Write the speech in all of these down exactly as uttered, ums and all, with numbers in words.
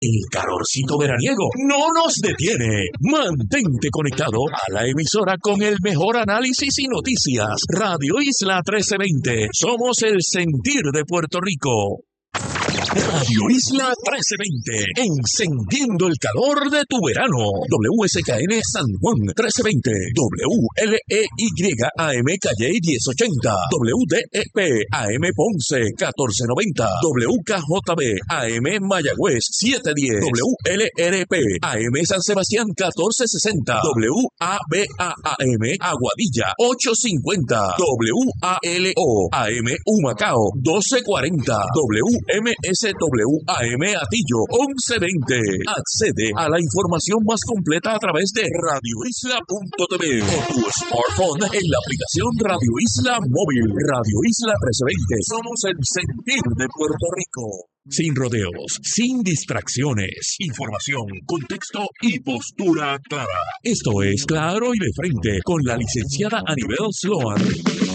El calorcito veraniego no nos detiene. Mantente conectado a la emisora con el mejor análisis y noticias. Radio Isla trece veinte. Somos el sentir de Puerto Rico. Radio Isla trece veinte, encendiendo el calor de tu verano. W S K N San Juan trece veinte, W L E Y A M Calle diez ochenta, W D E P A M Ponce catorce noventa, W K J B A M Mayagüez setecientos diez, W L R P A M San Sebastián catorce sesenta, W A B A A M Aguadilla ochocientos cincuenta, W A L O A M Humacao doce cuarenta, W M S W A M Atillo once veinte. Accede a la información más completa a través de radio isla punto t v o tu smartphone en la aplicación Radio Isla Móvil. Radio Isla trece veinte. Somos el sentir de Puerto Rico. Sin rodeos, sin distracciones, información, contexto y postura clara. Esto es Claro y de Frente con la licenciada Anibel Sloan.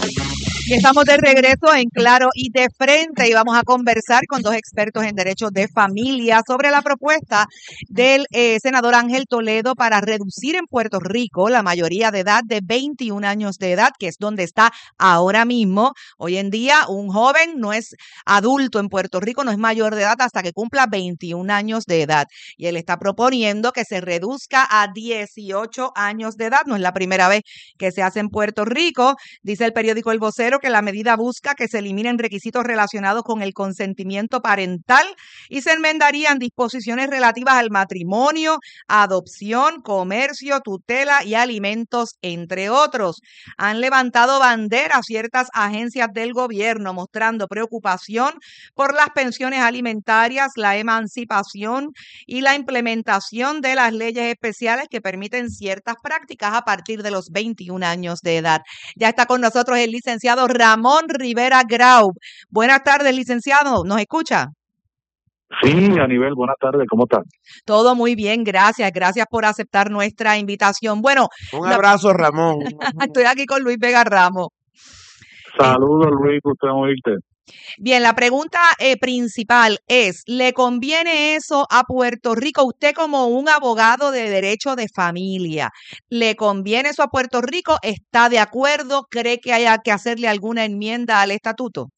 Y estamos de regreso en Claro y de Frente y vamos a conversar con dos expertos en derechos de familia sobre la propuesta del eh, senador Ángel Toledo para reducir en Puerto Rico la mayoría de edad de veintiún años de edad, que es donde está ahora mismo. Hoy en día un joven no es adulto en Puerto Rico, no es mayor de edad hasta que cumpla veintiún años de edad. Y él está proponiendo que se reduzca a dieciocho años de edad. No es la primera vez que se hace en Puerto Rico. Dice el periódico El Vocero que la medida busca que se eliminen requisitos relacionados con el consentimiento parental y se enmendarían disposiciones relativas al matrimonio, adopción, comercio, tutela y alimentos, entre otros. Han levantado bandera ciertas agencias del gobierno mostrando preocupación por las pensiones alimentarias, la emancipación y la implementación de las leyes especiales que permiten ciertas prácticas a partir de los veintiún años de edad. Ya está con nosotros el licenciado Ramón Rivera Grau. Buenas tardes, licenciado. ¿Nos escucha? Sí, Anibel, buenas tardes. ¿Cómo estás? Todo muy bien, gracias. Gracias por aceptar nuestra invitación. Bueno, un abrazo, la... Ramón. Estoy aquí con Luis Vega Ramos. Saludos, Luis, gusto en oírte. Bien, la pregunta eh, principal es, ¿le conviene eso a Puerto Rico? Usted como un abogado de derecho de familia, ¿le conviene eso a Puerto Rico? ¿Está de acuerdo? ¿Cree que haya que hacerle alguna enmienda al estatuto?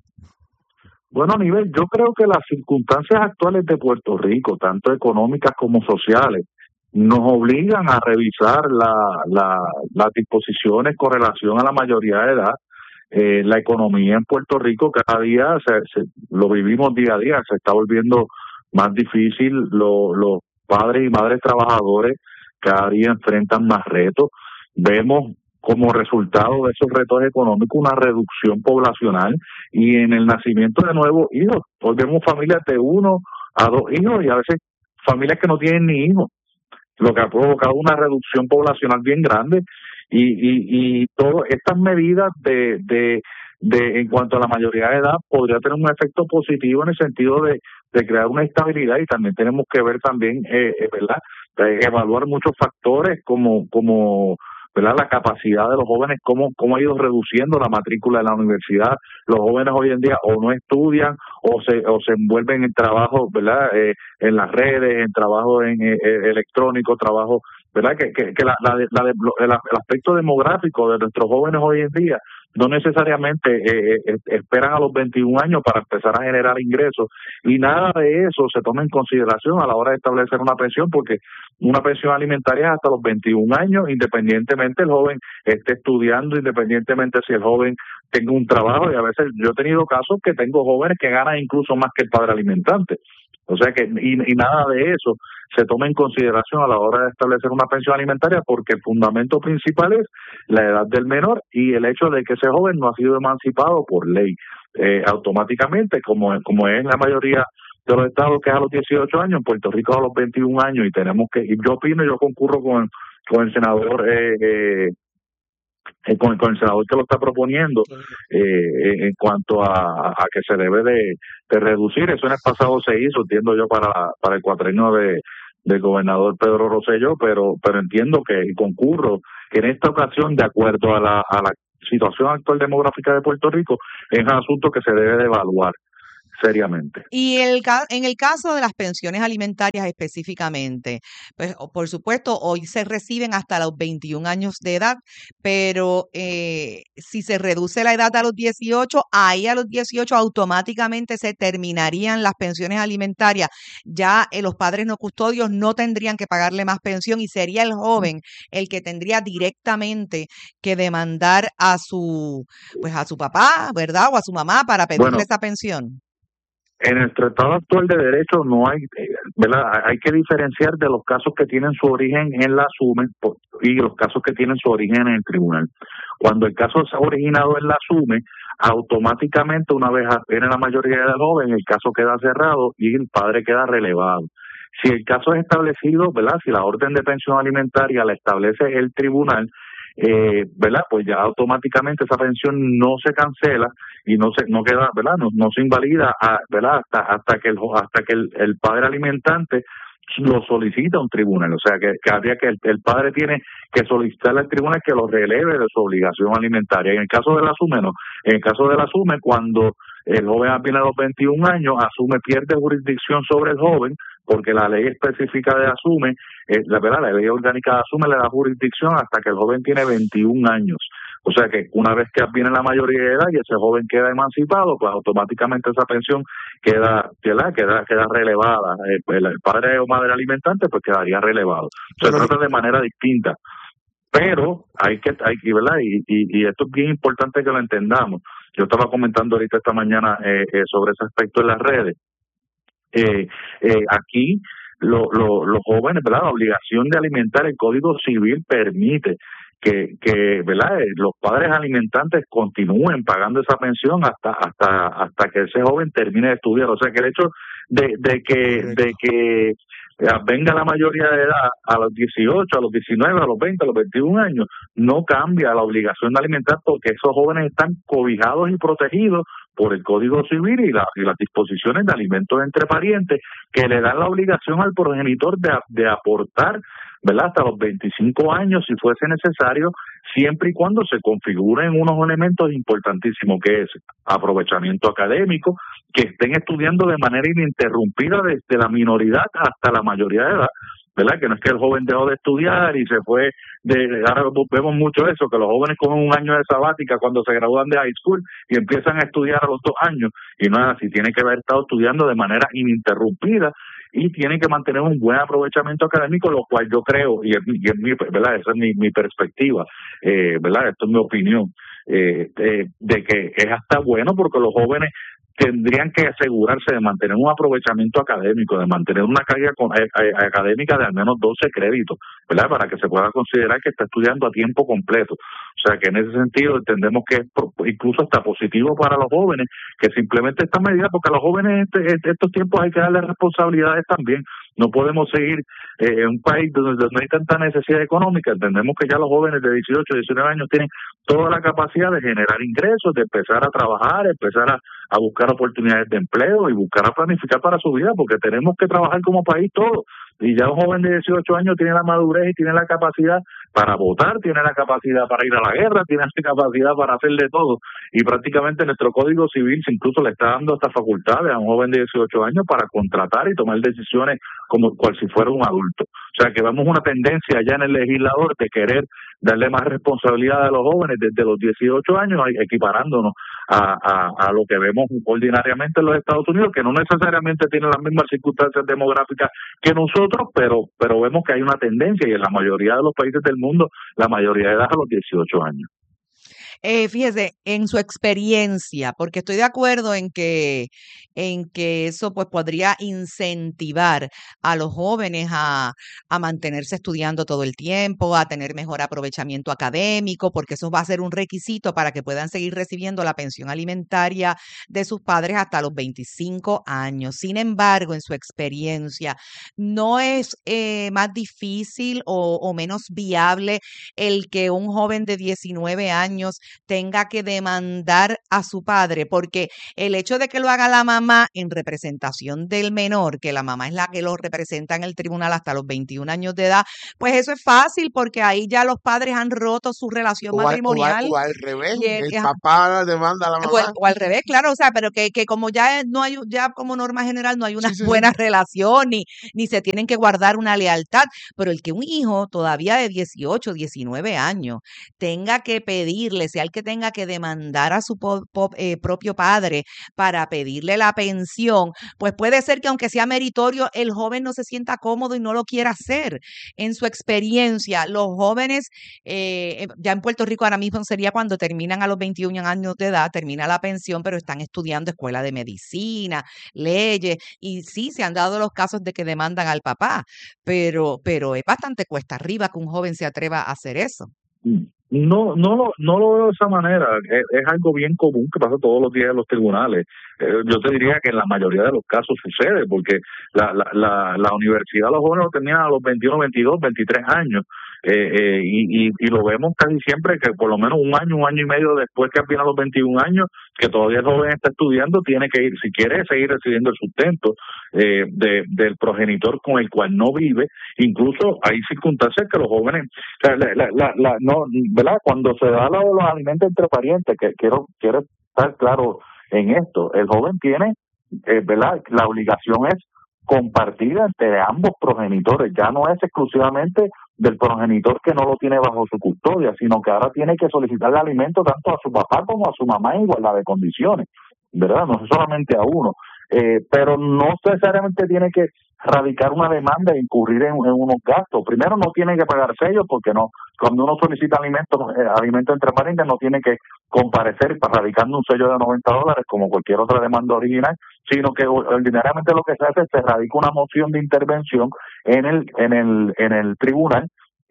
Bueno, Nivel, yo creo que las circunstancias actuales de Puerto Rico, tanto económicas como sociales, nos obligan a revisar la, la, las disposiciones con relación a la mayoría de edad. Eh, la economía en Puerto Rico cada día, se, se, lo vivimos día a día, se está volviendo más difícil, lo, los padres y madres trabajadores cada día enfrentan más retos. Vemos como resultado de esos retos económicos una reducción poblacional y en el nacimiento de nuevos hijos. Hoy vemos familias de uno a dos hijos y a veces familias que no tienen ni hijos, lo que ha provocado una reducción poblacional bien grande. Y, y, y todas estas medidas de, de, de en cuanto a la mayoría de edad podría tener un efecto positivo en el sentido de, de crear una estabilidad y también tenemos que ver también, eh, ¿verdad? De evaluar muchos factores como, como ¿verdad? La capacidad de los jóvenes, cómo, cómo ha ido reduciendo la matrícula de la universidad. Los jóvenes hoy en día o no estudian o se o se envuelven en trabajo, ¿verdad? Eh, en las redes, en trabajo en eh, electrónico, trabajo, ¿verdad? Que, que, que la, la, la, el, el aspecto demográfico de nuestros jóvenes hoy en día no necesariamente eh, eh, esperan a los veintiún años para empezar a generar ingresos y nada de eso se toma en consideración a la hora de establecer una pensión, porque una pensión alimentaria es hasta los veintiún años, independientemente el joven esté estudiando, independientemente si el joven tenga un trabajo, y a veces yo he tenido casos que tengo jóvenes que ganan incluso más que el padre alimentante. O sea que y, y nada de eso se toma en consideración a la hora de establecer una pensión alimentaria, porque el fundamento principal es la edad del menor y el hecho de que ese joven no ha sido emancipado por ley eh, automáticamente, como, como es la mayoría de los estados, que es a los dieciocho años, en Puerto Rico a los veintiún años, y tenemos que, y yo opino, yo concurro con, con el senador eh, eh, Eh, con, con el senador que lo está proponiendo eh, en cuanto a, a que se debe de, de reducir. Eso en el pasado se hizo, entiendo yo, para para el cuatrienio de del gobernador Pedro Rosselló, pero pero entiendo que y concurro que en esta ocasión, de acuerdo a la a la situación actual demográfica de Puerto Rico, es un asunto que se debe de evaluar. seriamente. Y el, ca- en el caso de las pensiones alimentarias específicamente, pues o- por supuesto hoy se reciben hasta los veintiún años de edad, pero eh, si se reduce la edad a los dieciocho, ahí a los dieciocho automáticamente se terminarían las pensiones alimentarias. Ya eh, los padres no custodios no tendrían que pagarle más pensión y sería el joven el que tendría directamente que demandar a su, pues a su papá, ¿verdad? O a su mamá para pedirle Bueno, esa pensión. en nuestro estado actual de derecho no hay, eh, ¿verdad? Hay que diferenciar de los casos que tienen su origen en la SUME po- y los casos que tienen su origen en el tribunal. Cuando el caso se ha originado en la SUME, automáticamente una vez viene la mayoría del joven, el caso queda cerrado y el padre queda relevado. Si el caso es establecido, ¿verdad? Si la orden de pensión alimentaria la establece el tribunal, eh, ¿verdad? Pues ya automáticamente esa pensión no se cancela y no se no queda, ¿verdad? No, no se invalida, a, ¿verdad? Hasta hasta que el hasta que el, el padre alimentante lo solicita a un tribunal, o sea que, que habría que el, el padre tiene que solicitarle al tribunal que lo releve de su obligación alimentaria. En el caso de la SUME no, en el caso de la SUME cuando el joven viene a los veintiún años, asume pierde jurisdicción sobre el joven porque la ley específica de ASUME, eh, la verdad, la ley orgánica de ASUME le da jurisdicción hasta que el joven tiene veintiún años. O sea que una vez que viene la mayoría de edad y ese joven queda emancipado, pues automáticamente esa pensión queda queda queda, queda relevada. El, el padre o madre alimentante pues quedaría relevado. Se Pero, trata de manera distinta. Pero hay que, hay que ¿verdad? Y, y, y esto es bien importante que lo entendamos. Yo estaba comentando ahorita esta mañana eh, eh, sobre ese aspecto en las redes. Eh, eh, aquí lo, lo, los jóvenes, ¿verdad? La obligación de alimentar, el Código Civil permite que, que ¿verdad? Eh, los padres alimentantes continúen pagando esa pensión hasta hasta hasta que ese joven termine de estudiar. O sea que el hecho de, de que correcto. de que venga la mayoría de edad a los dieciocho, a los diecinueve, a los veinte, a los veintiún años, no cambia la obligación de alimentar porque esos jóvenes están cobijados y protegidos por el Código Civil y, la, y las disposiciones de alimentos entre parientes que le dan la obligación al progenitor de, de aportar, ¿verdad? Hasta los veinticinco años si fuese necesario, siempre y cuando se configuren unos elementos importantísimos que es aprovechamiento académico, que estén estudiando de manera ininterrumpida desde la minoridad hasta la mayoría de edad, ¿verdad? Que no es que el joven dejó de estudiar y se fue de, ahora vemos mucho eso, que los jóvenes cogen un año de sabática cuando se gradúan de high school y empiezan a estudiar a los dos años, y no es así, tiene que haber estado estudiando de manera ininterrumpida y tienen que mantener un buen aprovechamiento académico, lo cual yo creo, y es, y es mi, ¿verdad? Esa es mi, mi perspectiva, eh, ¿verdad? Esto es mi opinión, eh, eh, de que es hasta bueno porque los jóvenes tendrían que asegurarse de mantener un aprovechamiento académico, de mantener una carga con, eh, eh, académica de al menos doce créditos, ¿verdad? Para que se pueda considerar que está estudiando a tiempo completo. O sea que en ese sentido entendemos que es incluso hasta positivo para los jóvenes, que simplemente esta medida, porque a los jóvenes este, estos tiempos hay que darle responsabilidades también. No podemos seguir eh, en un país donde no hay tanta necesidad económica. Entendemos que ya los jóvenes de dieciocho, diecinueve años tienen toda la capacidad de generar ingresos, de empezar a trabajar, empezar a, a buscar oportunidades de empleo y buscar a planificar para su vida, porque tenemos que trabajar como país todos. Y ya un joven de dieciocho años tiene la madurez y tiene la capacidad para votar, tiene la capacidad para ir a la guerra, tiene la capacidad para hacer de todo. Y prácticamente nuestro Código Civil incluso le está dando estas facultades a un joven de dieciocho años para contratar y tomar decisiones como cual si fuera un adulto. O sea que vemos una tendencia ya en el legislador de querer darle más responsabilidad a los jóvenes desde los dieciocho años, equiparándonos a, a, a lo que vemos ordinariamente en los Estados Unidos, que no necesariamente tienen las mismas circunstancias demográficas que nosotros, pero pero vemos que hay una tendencia y en la mayoría de los países del mundo la mayoría de edad a los dieciocho años. Eh, fíjese, en su experiencia, porque estoy de acuerdo en que, en que eso pues podría incentivar a los jóvenes a, a mantenerse estudiando todo el tiempo, a tener mejor aprovechamiento académico, porque eso va a ser un requisito para que puedan seguir recibiendo la pensión alimentaria de sus padres hasta los veinticinco años. Sin embargo, en su experiencia, ¿no es eh, más difícil o, o menos viable el que un joven de diecinueve años tenga que demandar a su padre, porque el hecho de que lo haga la mamá en representación del menor, que la mamá es la que lo representa en el tribunal hasta los veintiún años de edad, pues eso es fácil porque ahí ya los padres han roto su relación O al, o al- matrimonial. o al revés, Y el, el ajá, papá demanda a la o, al, mamá. o al revés, claro, o sea, pero que, que como ya es- no hay, ya como norma general no hay una Sí, sí, sí. buena relación, ni, ni se tienen que guardar una lealtad, pero el que un hijo todavía de dieciocho, diecinueve años tenga que pedirle, sea el que tenga que demandar a su po- po- eh, propio padre para pedirle la pensión, pues puede ser que aunque sea meritorio, el joven no se sienta cómodo y no lo quiera hacer. En su experiencia, los jóvenes, eh, eh, ya en Puerto Rico ahora mismo sería cuando terminan a los veintiún años de edad, termina la pensión, pero están estudiando escuela de medicina, leyes, y sí, se han dado los casos de que demandan al papá, pero, pero es bastante cuesta arriba que un joven se atreva a hacer eso. No, no lo, no lo veo de esa manera. Es, es algo bien común que pasa todos los días en los tribunales. Eh, yo te diría que en la mayoría de los casos sucede, porque la, la, la, la universidad los jóvenes lo terminan a los veintiuno, veintidós, veintitrés años. Eh, eh, y, y, y lo vemos casi siempre que por lo menos un año, un año y medio después que apenas los veintiún años, que todavía el joven está estudiando, tiene que ir, si quiere seguir recibiendo el sustento eh, de, del progenitor con el cual no vive. Incluso hay circunstancias que los jóvenes, o sea, la, la, la, la, no, ¿verdad? Cuando se da lo de los alimentos entre parientes, que quiero, quiero estar claro en esto, el joven tiene, eh, ¿verdad? La obligación es compartida entre ambos progenitores, ya no es exclusivamente del progenitor que no lo tiene bajo su custodia, sino que ahora tiene que solicitarle alimento tanto a su papá como a su mamá en igualdad de condiciones, ¿verdad? No solamente a uno, eh, pero no necesariamente tiene que radicar una demanda e incurrir en, en unos gastos. Primero, no tiene que pagar sellos porque no, cuando uno solicita alimentos, eh, alimentos entre parientes, no tiene que comparecer radicando un sello de noventa dólares como cualquier otra demanda original, sino que ordinariamente lo que se hace es se radica una moción de intervención en el en el en el tribunal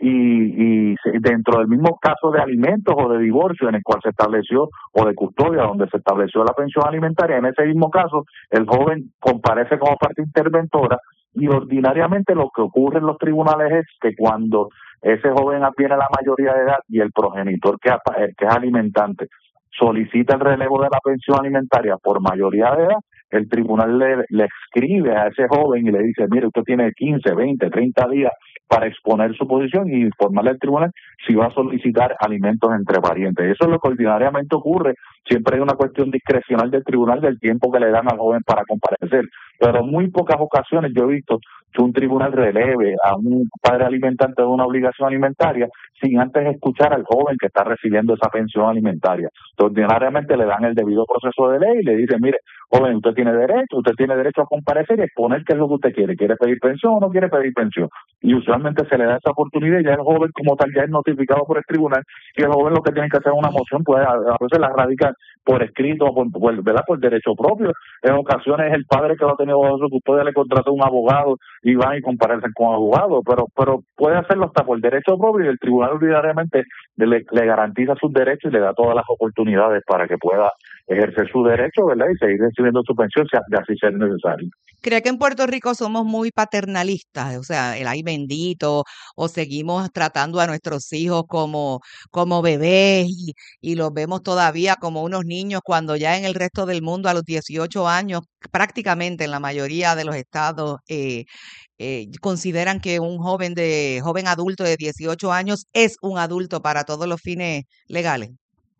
y, y dentro del mismo caso de alimentos o de divorcio en el cual se estableció, o de custodia donde se estableció la pensión alimentaria, en ese mismo caso el joven comparece como parte interventora, y ordinariamente lo que ocurre en los tribunales es que cuando ese joven adviene a la mayoría de edad y el progenitor que, que es alimentante solicita el relevo de la pensión alimentaria por mayoría de edad, el tribunal le, le escribe a ese joven y le dice, mire, usted tiene quince, veinte, treinta días para exponer su posición y informarle al tribunal si va a solicitar alimentos entre parientes. Eso es lo que ordinariamente ocurre. Siempre hay una cuestión discrecional del tribunal del tiempo que le dan al joven para comparecer. Pero en muy pocas ocasiones yo he visto que un tribunal releve a un padre alimentante de una obligación alimentaria sin antes escuchar al joven que está recibiendo esa pensión alimentaria. Entonces, ordinariamente le dan el debido proceso de ley y le dicen, mire, joven, usted tiene derecho, usted tiene derecho a comparecer y exponer qué es lo que usted quiere. ¿Quiere pedir pensión o no quiere pedir pensión? Y usualmente se le da esa oportunidad y ya el joven como tal ya es notificado por el tribunal, y el joven lo que tiene que hacer es una moción, pues a, a veces la radica por escrito o por, por, ¿verdad? por derecho propio. En ocasiones el padre que lo ha tenido bajo su custodia le contrata a un abogado y van y comparecen con abogado, pero pero puede hacerlo hasta por derecho propio, y el tribunal ordinariamente le, le garantiza sus derechos y le da todas las oportunidades para que pueda ejercer su derecho, ¿verdad? Y seguir recibiendo su pensión si así sea necesario. ¿Cree que en Puerto Rico somos muy paternalistas? O sea, el ay bendito, o seguimos tratando a nuestros hijos como, como bebés y, y los vemos todavía como unos niños cuando ya en el resto del mundo a los dieciocho años, prácticamente en la mayoría de los estados, eh, eh, consideran que un joven de joven adulto de dieciocho años es un adulto para todos los fines legales?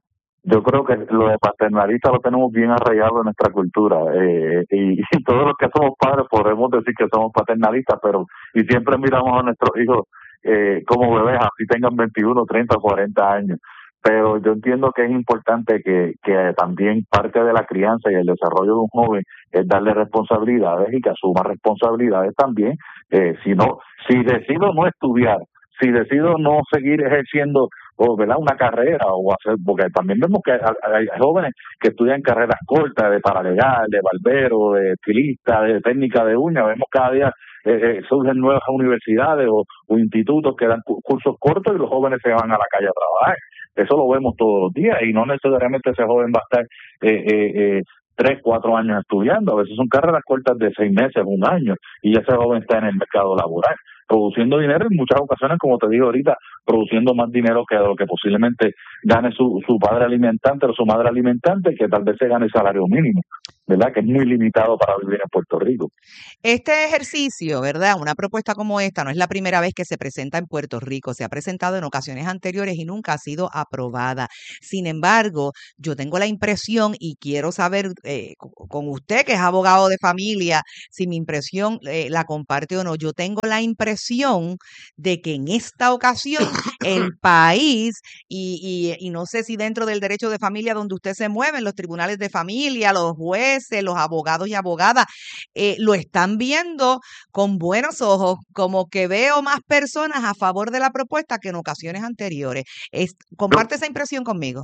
Yo creo que lo de paternalista lo tenemos bien arraigado en nuestra cultura, eh, y, y todos los que somos padres podemos decir que somos paternalistas, pero y siempre miramos a nuestros hijos eh, como bebés, así tengan veintiuno, treinta, cuarenta años. Pero yo entiendo que es importante que, que también parte de la crianza y el desarrollo de un joven es darle responsabilidades y que asuma responsabilidades también. Eh, si no, si decido no estudiar, si decido no seguir ejerciendo o verdad una carrera o hacer, porque también vemos que hay, hay jóvenes que estudian carreras cortas de paralegal, de barbero, de estilista, de técnica de uñas, vemos cada día eh, eh, surgen nuevas universidades o, o institutos que dan cursos cortos y los jóvenes se van a la calle a trabajar. Eso lo vemos todos los días y no necesariamente ese joven va a estar eh, eh, eh, tres, cuatro años estudiando. A veces son carreras cortas de seis meses, un año, y ese joven está en el mercado laboral. produciendo dinero, en muchas ocasiones, como te digo ahorita, produciendo más dinero que lo que posiblemente gane su, su padre alimentante o su madre alimentante, que tal vez se gane el salario mínimo, ¿verdad? Que es muy limitado para vivir en Puerto Rico. Este ejercicio, ¿verdad? Una propuesta como esta no es la primera vez que se presenta en Puerto Rico, se ha presentado en ocasiones anteriores y nunca ha sido aprobada. Sin embargo, yo tengo la impresión y quiero saber eh, con usted, que es abogado de familia, si mi impresión eh, la comparte o no. Yo tengo la impresión de que en esta ocasión el país, y, y, y no sé si dentro del derecho de familia donde usted se mueve, en los tribunales de familia, los jueces, los abogados y abogadas, eh, lo están viendo con buenos ojos, como que veo más personas a favor de la propuesta que en ocasiones anteriores. Es, ¿comparte Yo, esa impresión conmigo?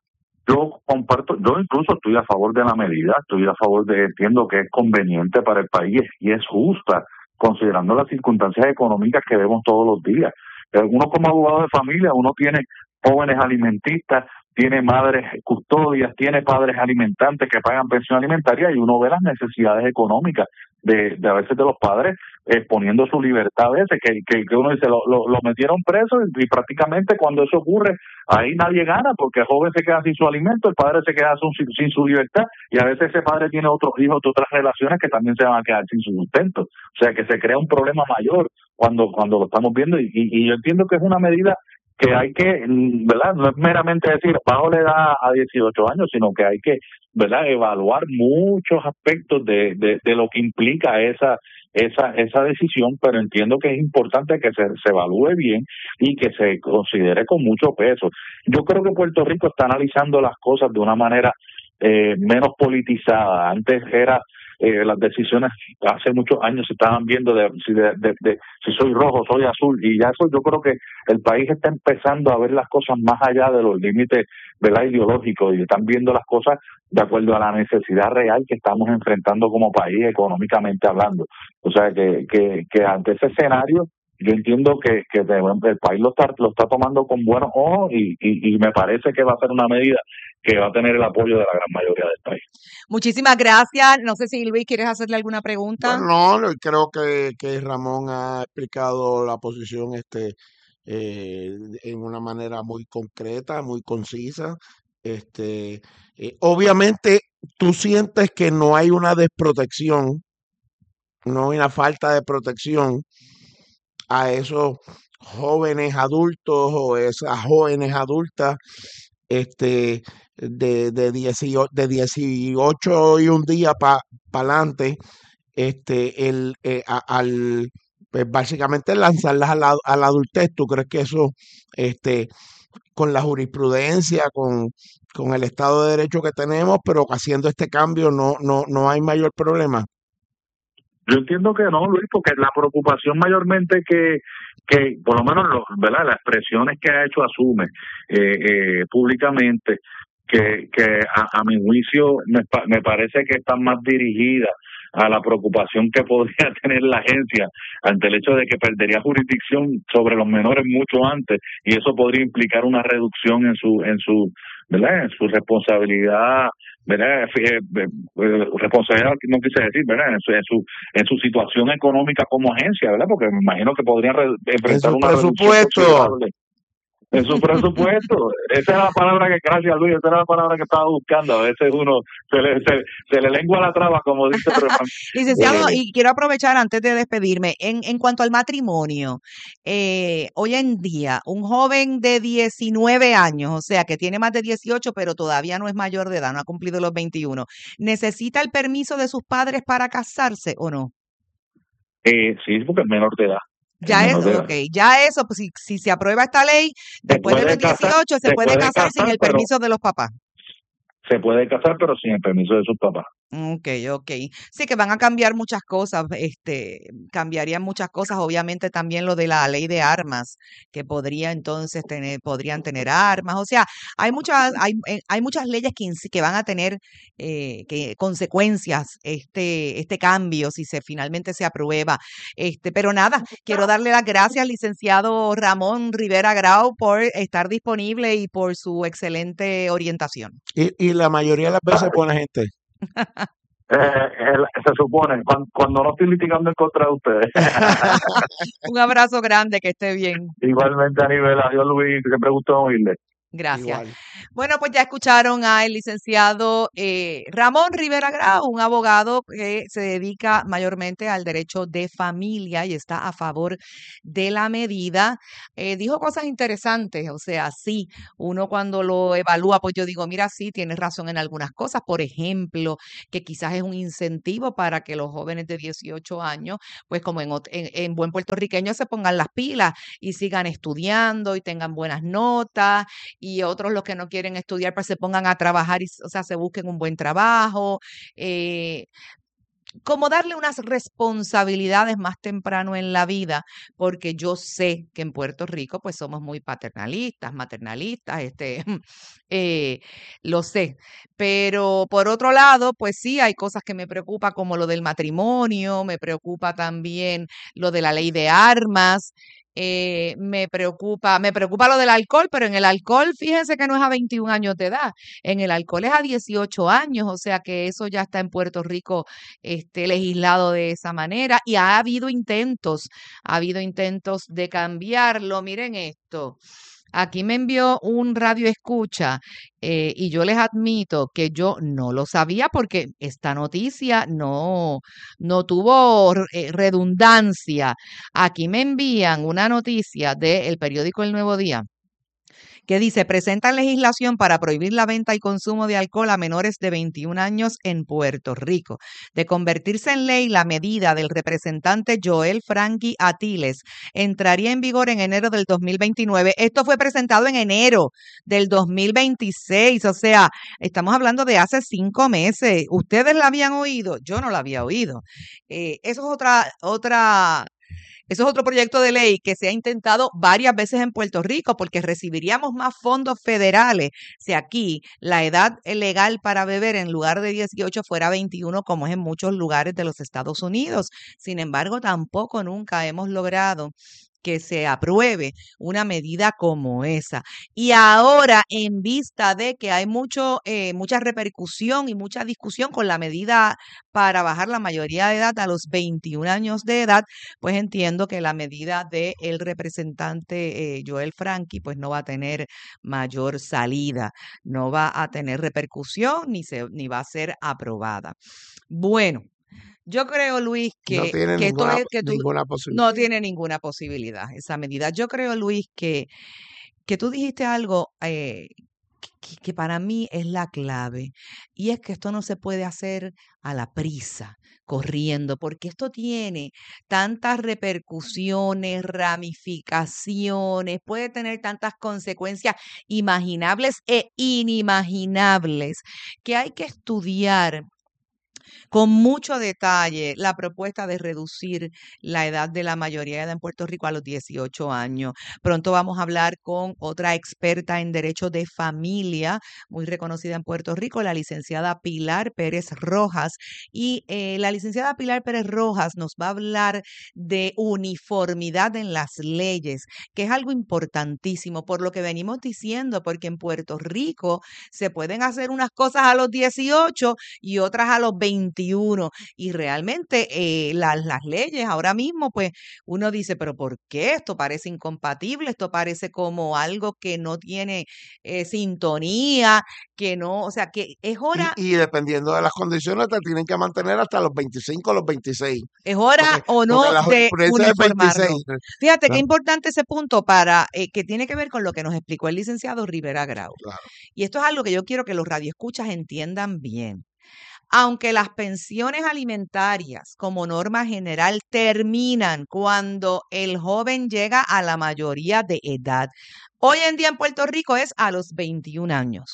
yo comparto, yo incluso estoy a favor de la medida, estoy a favor de, entiendo que es conveniente para el país y es justa, considerando las circunstancias económicas que vemos todos los días. Uno como abogado de familia, uno tiene jóvenes alimentistas, tiene madres custodias, tiene padres alimentantes que pagan pensión alimentaria y uno ve las necesidades económicas de, de a veces de los padres exponiendo su libertad a veces, que, que, que uno dice, lo, lo, lo metieron preso y, y prácticamente cuando eso ocurre, ahí nadie gana porque el joven se queda sin su alimento, el padre se queda sin, sin su libertad y a veces ese padre tiene otros hijos de otras relaciones que también se van a quedar sin su sustento. O sea que se crea un problema mayor cuando, cuando lo estamos viendo y, y, y yo entiendo que es una medida que hay que, ¿verdad? No es meramente decir bajo la edad a dieciocho años, sino que hay que, ¿verdad? Evaluar muchos aspectos de, de, de lo que implica esa esa esa decisión, pero entiendo que es importante que se, se evalúe bien y que se considere con mucho peso. Yo creo que Puerto Rico está analizando las cosas de una manera eh, menos politizada. Antes era Eh, las decisiones hace muchos años se estaban viendo de si, de, de, de si soy rojo, soy azul, y ya eso yo creo que el país está empezando a ver las cosas más allá de los límites, ¿verdad?, ideológicos, y están viendo las cosas de acuerdo a la necesidad real que estamos enfrentando como país económicamente hablando. O sea que, que, que ante ese escenario yo entiendo que, que el país lo está, lo está tomando con buenos ojos y, y, y me parece que va a ser una medida que va a tener el apoyo de la gran mayoría del país. Muchísimas gracias. No sé si Luis, ¿quieres hacerle alguna pregunta? Bueno, no, creo que, que Ramón ha explicado la posición este eh, en una manera muy concreta, muy concisa. Este, eh, obviamente, tú sientes que no hay una desprotección, no hay una falta de protección a esos jóvenes adultos o esas jóvenes adultas este, de, de, dieciocho, de dieciocho y un día para pa adelante, este, el, eh, a, al, pues básicamente lanzarlas a la, a la adultez. ¿Tú crees que eso, este, con la jurisprudencia, con, con el Estado de Derecho que tenemos, pero haciendo este cambio no, no, no hay mayor problema? Yo entiendo que no, Luis, porque la preocupación mayormente que, que por lo menos, lo, ¿verdad?, las expresiones que ha hecho asume eh, eh, públicamente, que, que a, a mi juicio me, me parece que están más dirigidas a la preocupación que podría tener la agencia ante el hecho de que perdería jurisdicción sobre los menores mucho antes y eso podría implicar una reducción en su en su ¿verdad?, en su responsabilidad, ¿verdad?, eh, eh, responsabilidad no quise decir, ¿verdad?, en su, en su en su situación económica como agencia, ¿verdad?, porque me imagino que podrían re, enfrentar una reducción considerable en su presupuesto. Esa era la palabra que, gracias Luis, esa era la palabra que estaba buscando. A veces uno se le, se, se le lengua la traba, como dice el refrán. Licenciado, Eh, y quiero aprovechar antes de despedirme, en, en cuanto al matrimonio, eh, hoy en día, un joven de diecinueve años, o sea, que tiene más de dieciocho, pero todavía no es mayor de edad, no ha cumplido los veintiuno, ¿necesita el permiso de sus padres para casarse o no? eh, sí, porque es menor de edad. Ya es, ok, ya eso, pues si, si se aprueba esta ley, después de los dieciocho se, se puede, puede casar, casar sin el pero, permiso de los papás. Se puede casar, pero sin el permiso de sus papás. Ok, ok. Sí que van a cambiar muchas cosas, este, cambiarían muchas cosas, obviamente también lo de la ley de armas, que podría entonces tener, podrían tener armas, o sea, hay muchas, hay, hay muchas leyes que, que van a tener eh, que, consecuencias este, este cambio si se finalmente se aprueba. Este, pero nada, quiero darle las gracias al licenciado Ramón Rivera Grau por estar disponible y por su excelente orientación. Y, y la mayoría de las veces pone gente. Eh, el- se supone, cuando, cuando no estoy litigando en contra de ustedes. Un abrazo grande, que esté bien. Igualmente a nivel, adiós Luis, siempre gusto oírle. Gracias. Igual. Bueno, pues ya escucharon al licenciado eh, Ramón Rivera Grau, un abogado que se dedica mayormente al derecho de familia y está a favor de la medida. Eh, dijo cosas interesantes, o sea, sí, uno cuando lo evalúa, pues yo digo, mira, sí, tienes razón en algunas cosas. Por ejemplo, que quizás es un incentivo para que los jóvenes de dieciocho años, pues como en, ot- en, en buen puertorriqueño, se pongan las pilas y sigan estudiando y tengan buenas notas, y otros los que no quieren estudiar pues se pongan a trabajar y, o sea, se busquen un buen trabajo, eh, como darle unas responsabilidades más temprano en la vida, porque yo sé que en Puerto Rico pues somos muy paternalistas, maternalistas, este, eh, lo sé, pero por otro lado, pues sí, hay cosas que me preocupa como lo del matrimonio, me preocupa también lo de la ley de armas. Eh, me preocupa, me preocupa lo del alcohol, pero en el alcohol, fíjense que no es a veintiún años de edad, en el alcohol es a dieciocho años, o sea que eso ya está en Puerto Rico este, legislado de esa manera, y ha habido intentos, ha habido intentos de cambiarlo. Miren esto. Aquí me envió un radio escucha eh, y yo les admito que yo no lo sabía porque esta noticia no, no tuvo eh, redundancia. Aquí me envían una noticia del periódico El Nuevo Día que dice, presentan legislación para prohibir la venta y consumo de alcohol a menores de veintiún años en Puerto Rico. De convertirse en ley, la medida del representante Joel Frankie Atiles entraría en vigor en enero del dos mil veintinueve. Esto fue presentado en enero del dos mil veintiséis, o sea, estamos hablando de hace cinco meses. ¿Ustedes la habían oído? Yo no la había oído. Eh, eso es otra, otra Eso es otro proyecto de ley que se ha intentado varias veces en Puerto Rico porque recibiríamos más fondos federales si aquí la edad legal para beber en lugar de dieciocho fuera veintiuno, como es en muchos lugares de los Estados Unidos. Sin embargo, tampoco nunca hemos logrado que se apruebe una medida como esa. Y ahora, en vista de que hay mucho, eh, mucha repercusión y mucha discusión con la medida para bajar la mayoría de edad a los veintiún años de edad, pues entiendo que la medida del representante eh, Joel Frankie pues no va a tener mayor salida, no va a tener repercusión ni, se, ni va a ser aprobada. Bueno, yo creo, Luis, No que, tiene que esto ninguna, es que tú ninguna no posibilidad. tiene ninguna posibilidad, esa medida. Yo creo, Luis, que, que tú dijiste algo eh, que, que para mí es la clave, y es que esto no se puede hacer a la prisa, corriendo, porque esto tiene tantas repercusiones, ramificaciones, puede tener tantas consecuencias imaginables e inimaginables, que hay que estudiar con mucho detalle la propuesta de reducir la edad de la mayoría de edad en Puerto Rico a los dieciocho años. Pronto vamos a hablar con otra experta en derecho de familia, muy reconocida en Puerto Rico, la licenciada Pilar Pérez Rojas. Y eh, la licenciada Pilar Pérez Rojas nos va a hablar de uniformidad en las leyes, que es algo importantísimo por lo que venimos diciendo, porque en Puerto Rico se pueden hacer unas cosas a los dieciocho y otras a los veintiuno, y realmente eh, la- las leyes ahora mismo, pues uno dice, pero ¿por qué? Esto parece incompatible, esto parece como algo que no tiene eh, sintonía, que no, o sea, que es Y, hora, y dependiendo de las condiciones, te tienen que mantener hasta los veinticinco o los veintiséis. es hora Porque, o porque no la de jurisprudencia es uniformarlo. veintiséis. Fíjate qué ¿no? importante ese punto para eh, que tiene que ver con lo que nos explicó el licenciado Rivera Grau. Claro. Y esto es algo que yo quiero que los radioescuchas entiendan bien. Aunque las pensiones alimentarias como norma general terminan cuando el joven llega a la mayoría de edad, hoy en día en Puerto Rico es a los veintiún años.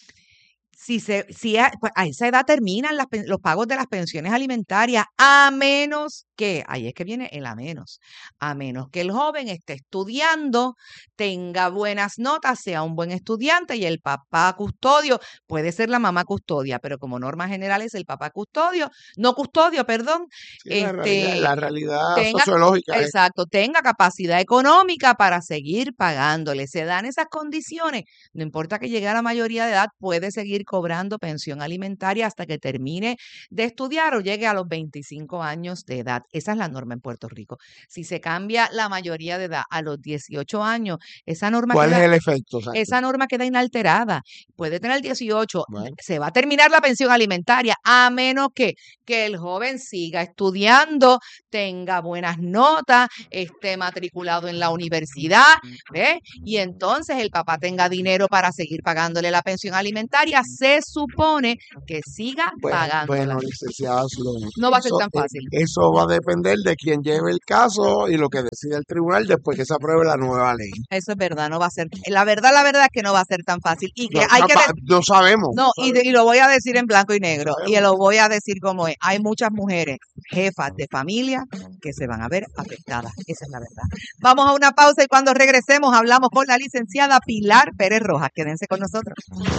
Si, se, si a, pues a esa edad terminan las, pen- los pagos de las pensiones alimentarias, a menos que, ahí es que viene el a menos, a menos que el joven esté estudiando, tenga buenas notas, sea un buen estudiante y el papá custodio, puede ser la mamá custodia, pero como norma general es el papá custodio, no custodio, perdón, Sí, la realidad, este, la realidad tenga, sociológica es exacto, tenga capacidad económica para seguir pagándole. Se dan esas condiciones, no importa que llegue a la mayoría de edad, puede seguir cobrando cobrando pensión alimentaria hasta que termine de estudiar o llegue a los veinticinco años de edad. Esa es la norma en Puerto Rico. Si se cambia la mayoría de edad a los dieciocho años, esa norma ¿Cuál queda, es el efecto? Exacto. esa norma queda inalterada. Puede tener dieciocho, Bueno. se va a terminar la pensión alimentaria a menos que, que el joven siga estudiando, tenga buenas notas, esté matriculado en la universidad, ¿ves? Y entonces el papá tenga dinero para seguir pagándole la pensión alimentaria, se supone que siga Bueno, pagándola. bueno, licenciada Sloan, No va a ser eso, tan eh, fácil. eso va a depender de quién lleve el caso y lo que decida el tribunal después que se apruebe la nueva ley. Eso es verdad, no va a ser. La verdad, la verdad es que no va a ser tan fácil. Y que No, hay no, que. pa- de- no sabemos. No, y, de- y lo voy a decir en blanco y negro. Y Sabemos. lo voy a decir como es. Hay muchas mujeres, jefas de familia, que se van a ver afectadas. Esa es la verdad. Vamos a una pausa y cuando regresemos hablamos con la licenciada Pilar Pérez Rojas. Quédense con nosotros.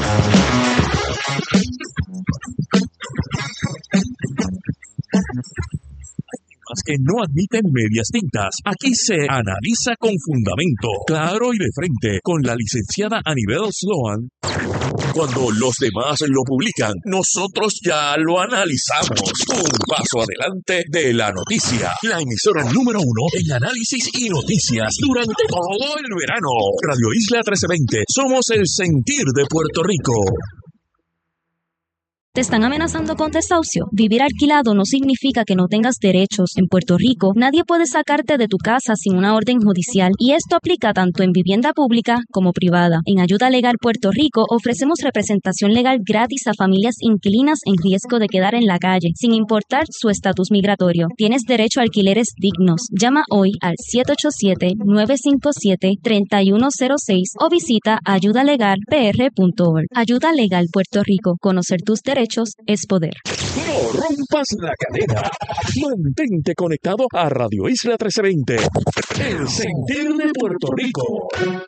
Que no admiten medias tintas. Aquí se analiza con fundamento, claro y de frente, con la licenciada Anibel Sloan. Cuando los demás lo publican, nosotros ya lo analizamos. Un paso adelante de la noticia. La emisora número uno en análisis y noticias durante todo el verano. Radio Isla trece veinte. Somos el sentir de Puerto Rico. ¿Te están amenazando con desahucio? Vivir alquilado no significa que no tengas derechos. En Puerto Rico, nadie puede sacarte de tu casa sin una orden judicial y esto aplica tanto en vivienda pública como privada. En Ayuda Legal Puerto Rico ofrecemos representación legal gratis a familias inquilinas en riesgo de quedar en la calle, sin importar su estatus migratorio. Tienes derecho a alquileres dignos. Llama hoy al siete ocho siete, nueve cinco siete, tres uno cero seis o visita ayuda legal p r punto org. Ayuda Legal Puerto Rico. Conocer tus derechos es poder. No rompas la cadena. Mantente conectado a Radio Isla trece veinte. El sentir de Puerto Rico.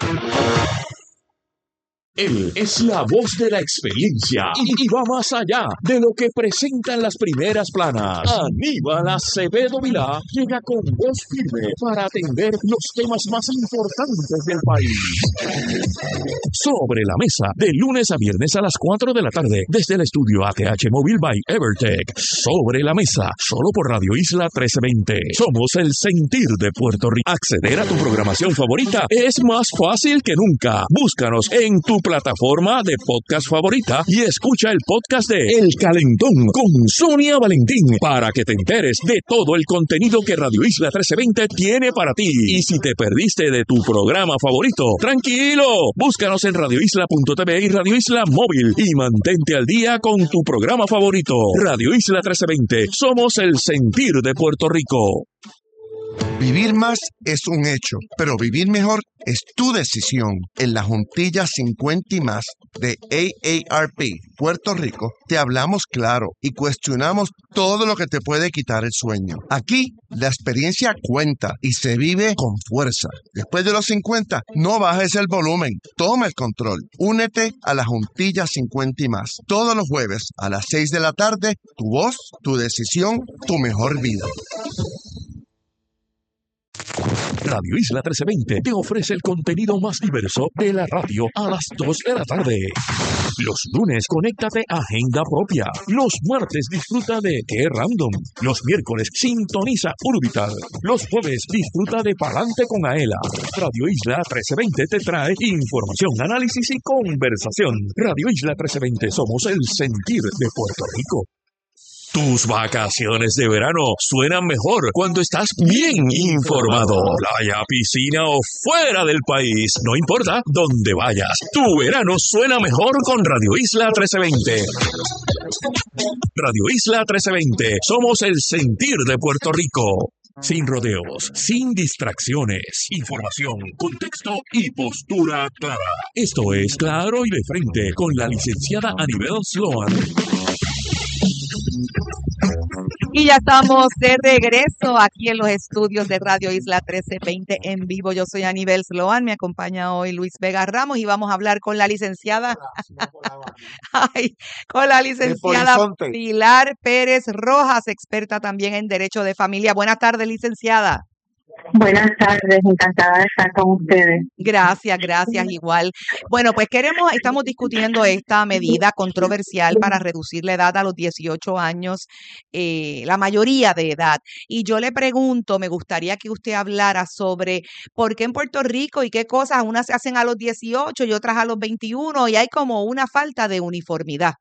Él es la voz de la experiencia y, y va más allá de lo que presentan las primeras planas. Aníbal Acevedo Vilá llega con voz firme para atender los temas más importantes del país. Sobre la mesa, de lunes a viernes a las cuatro de la tarde, desde el estudio A T H Móvil by Evertech. Sobre la mesa, solo por Radio Isla trece veinte. Somos el sentir de Puerto Rico. Acceder a tu programación favorita es más fácil que nunca. Búscanos en tu plataforma de podcast favorita y escucha el podcast de El Calentón con Sonia Valentín para que te enteres de todo el contenido que Radio Isla trece veinte tiene para ti. Y si te perdiste de tu programa favorito, tranquilo, búscanos en radio isla punto t v y Radio Isla Móvil y mantente al día con tu programa favorito. Radio Isla trece veinte, somos el sentir de Puerto Rico. Vivir más es un hecho, pero vivir mejor es tu decisión. En la Juntilla cincuenta y más de A A R P Puerto Rico, te hablamos claro y cuestionamos todo lo que te puede quitar el sueño. Aquí, la experiencia cuenta y se vive con fuerza. Después de los cincuenta, no bajes el volumen, toma el control. Únete a la Juntilla cincuenta y más. Todos los jueves a las seis de la tarde, tu voz, tu decisión, tu mejor vida. Radio Isla trece veinte te ofrece el contenido más diverso de la radio a las dos de la tarde. Los lunes, conéctate a Agenda Propia. Los martes, disfruta de Qué Random. Los miércoles, sintoniza Urbital. Los jueves, disfruta de Palante con Aela. Radio Isla trece veinte te trae información, análisis y conversación. Radio Isla trece veinte, somos el sentir de Puerto Rico. Tus vacaciones de verano suenan mejor cuando estás bien informado. Playa, piscina o fuera del país, no importa dónde vayas. Tu verano suena mejor con Radio Isla trece veinte. Radio Isla trece veinte, somos el sentir de Puerto Rico. Sin rodeos, sin distracciones, información, contexto y postura clara. Esto es Claro y de Frente con la licenciada Anibel Sloan. Y ya estamos de regreso aquí en los estudios de Radio Isla trece veinte en vivo. Yo soy Anibel Sloan, me acompaña hoy Luis Vega Ramos y vamos a hablar con la licenciada, ay, con la licenciada Pilar Pérez Rojas, experta también en Derecho de Familia. Buenas tardes, licenciada. Buenas tardes, encantada de estar con ustedes. Gracias, gracias, igual. Bueno, pues queremos, estamos discutiendo esta medida controversial para reducir la edad a los dieciocho años, eh, la mayoría de edad. Y yo le pregunto, me gustaría que usted hablara sobre por qué en Puerto Rico y qué cosas unas se hacen a los dieciocho y otras a los veintiuno y hay como una falta de uniformidad.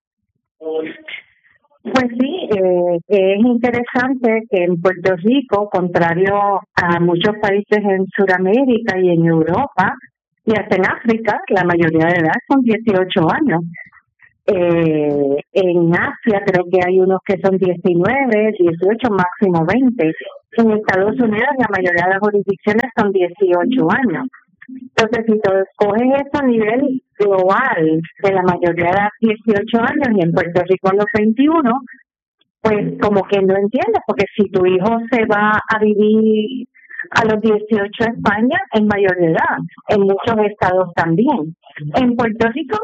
Pues sí, eh, es interesante que en Puerto Rico, contrario a muchos países en Sudamérica y en Europa y hasta en África, la mayoría de edad son dieciocho años. Eh, en Asia creo que hay unos que son diecinueve, dieciocho, máximo veinte. En Estados Unidos la mayoría de las jurisdicciones son dieciocho años. Entonces, si tú coges eso a nivel global de la mayoría de edad, dieciocho años, y en Puerto Rico a los veintiuno, pues como que no entiendes, porque si tu hijo se va a vivir a los dieciocho a España, es mayor de edad, en muchos estados también. En Puerto Rico,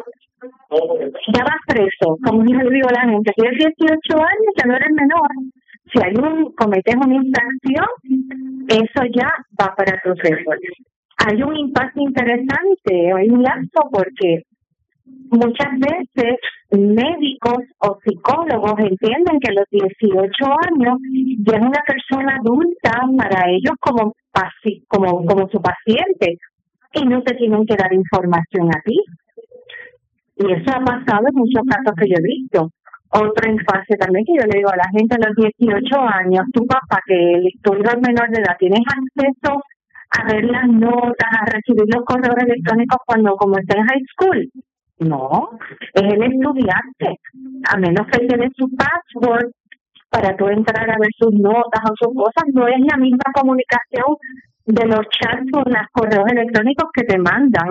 ya vas preso, como yo le digo a la gente, si tienes dieciocho años, ya no eres menor. Si hay un, cometes una infracción, eso ya va para tus récords. Hay un impacto interesante, hay un lapso, porque muchas veces médicos o psicólogos entienden que a los dieciocho años ya es una persona adulta para ellos como, como, como su paciente y no te tienen que dar información a ti. Y eso ha pasado en muchos casos que yo he visto. Otro impasse también que yo le digo a la gente a los dieciocho años, tu papá, que tu hijo es menor de edad, ¿tienes acceso a ver las notas, a recibir los correos electrónicos cuando como está en high school? No, es el estudiante, a menos que él tiene su password para tú entrar a ver sus notas o sus cosas. No es la misma comunicación de los chats o los correos electrónicos que te mandan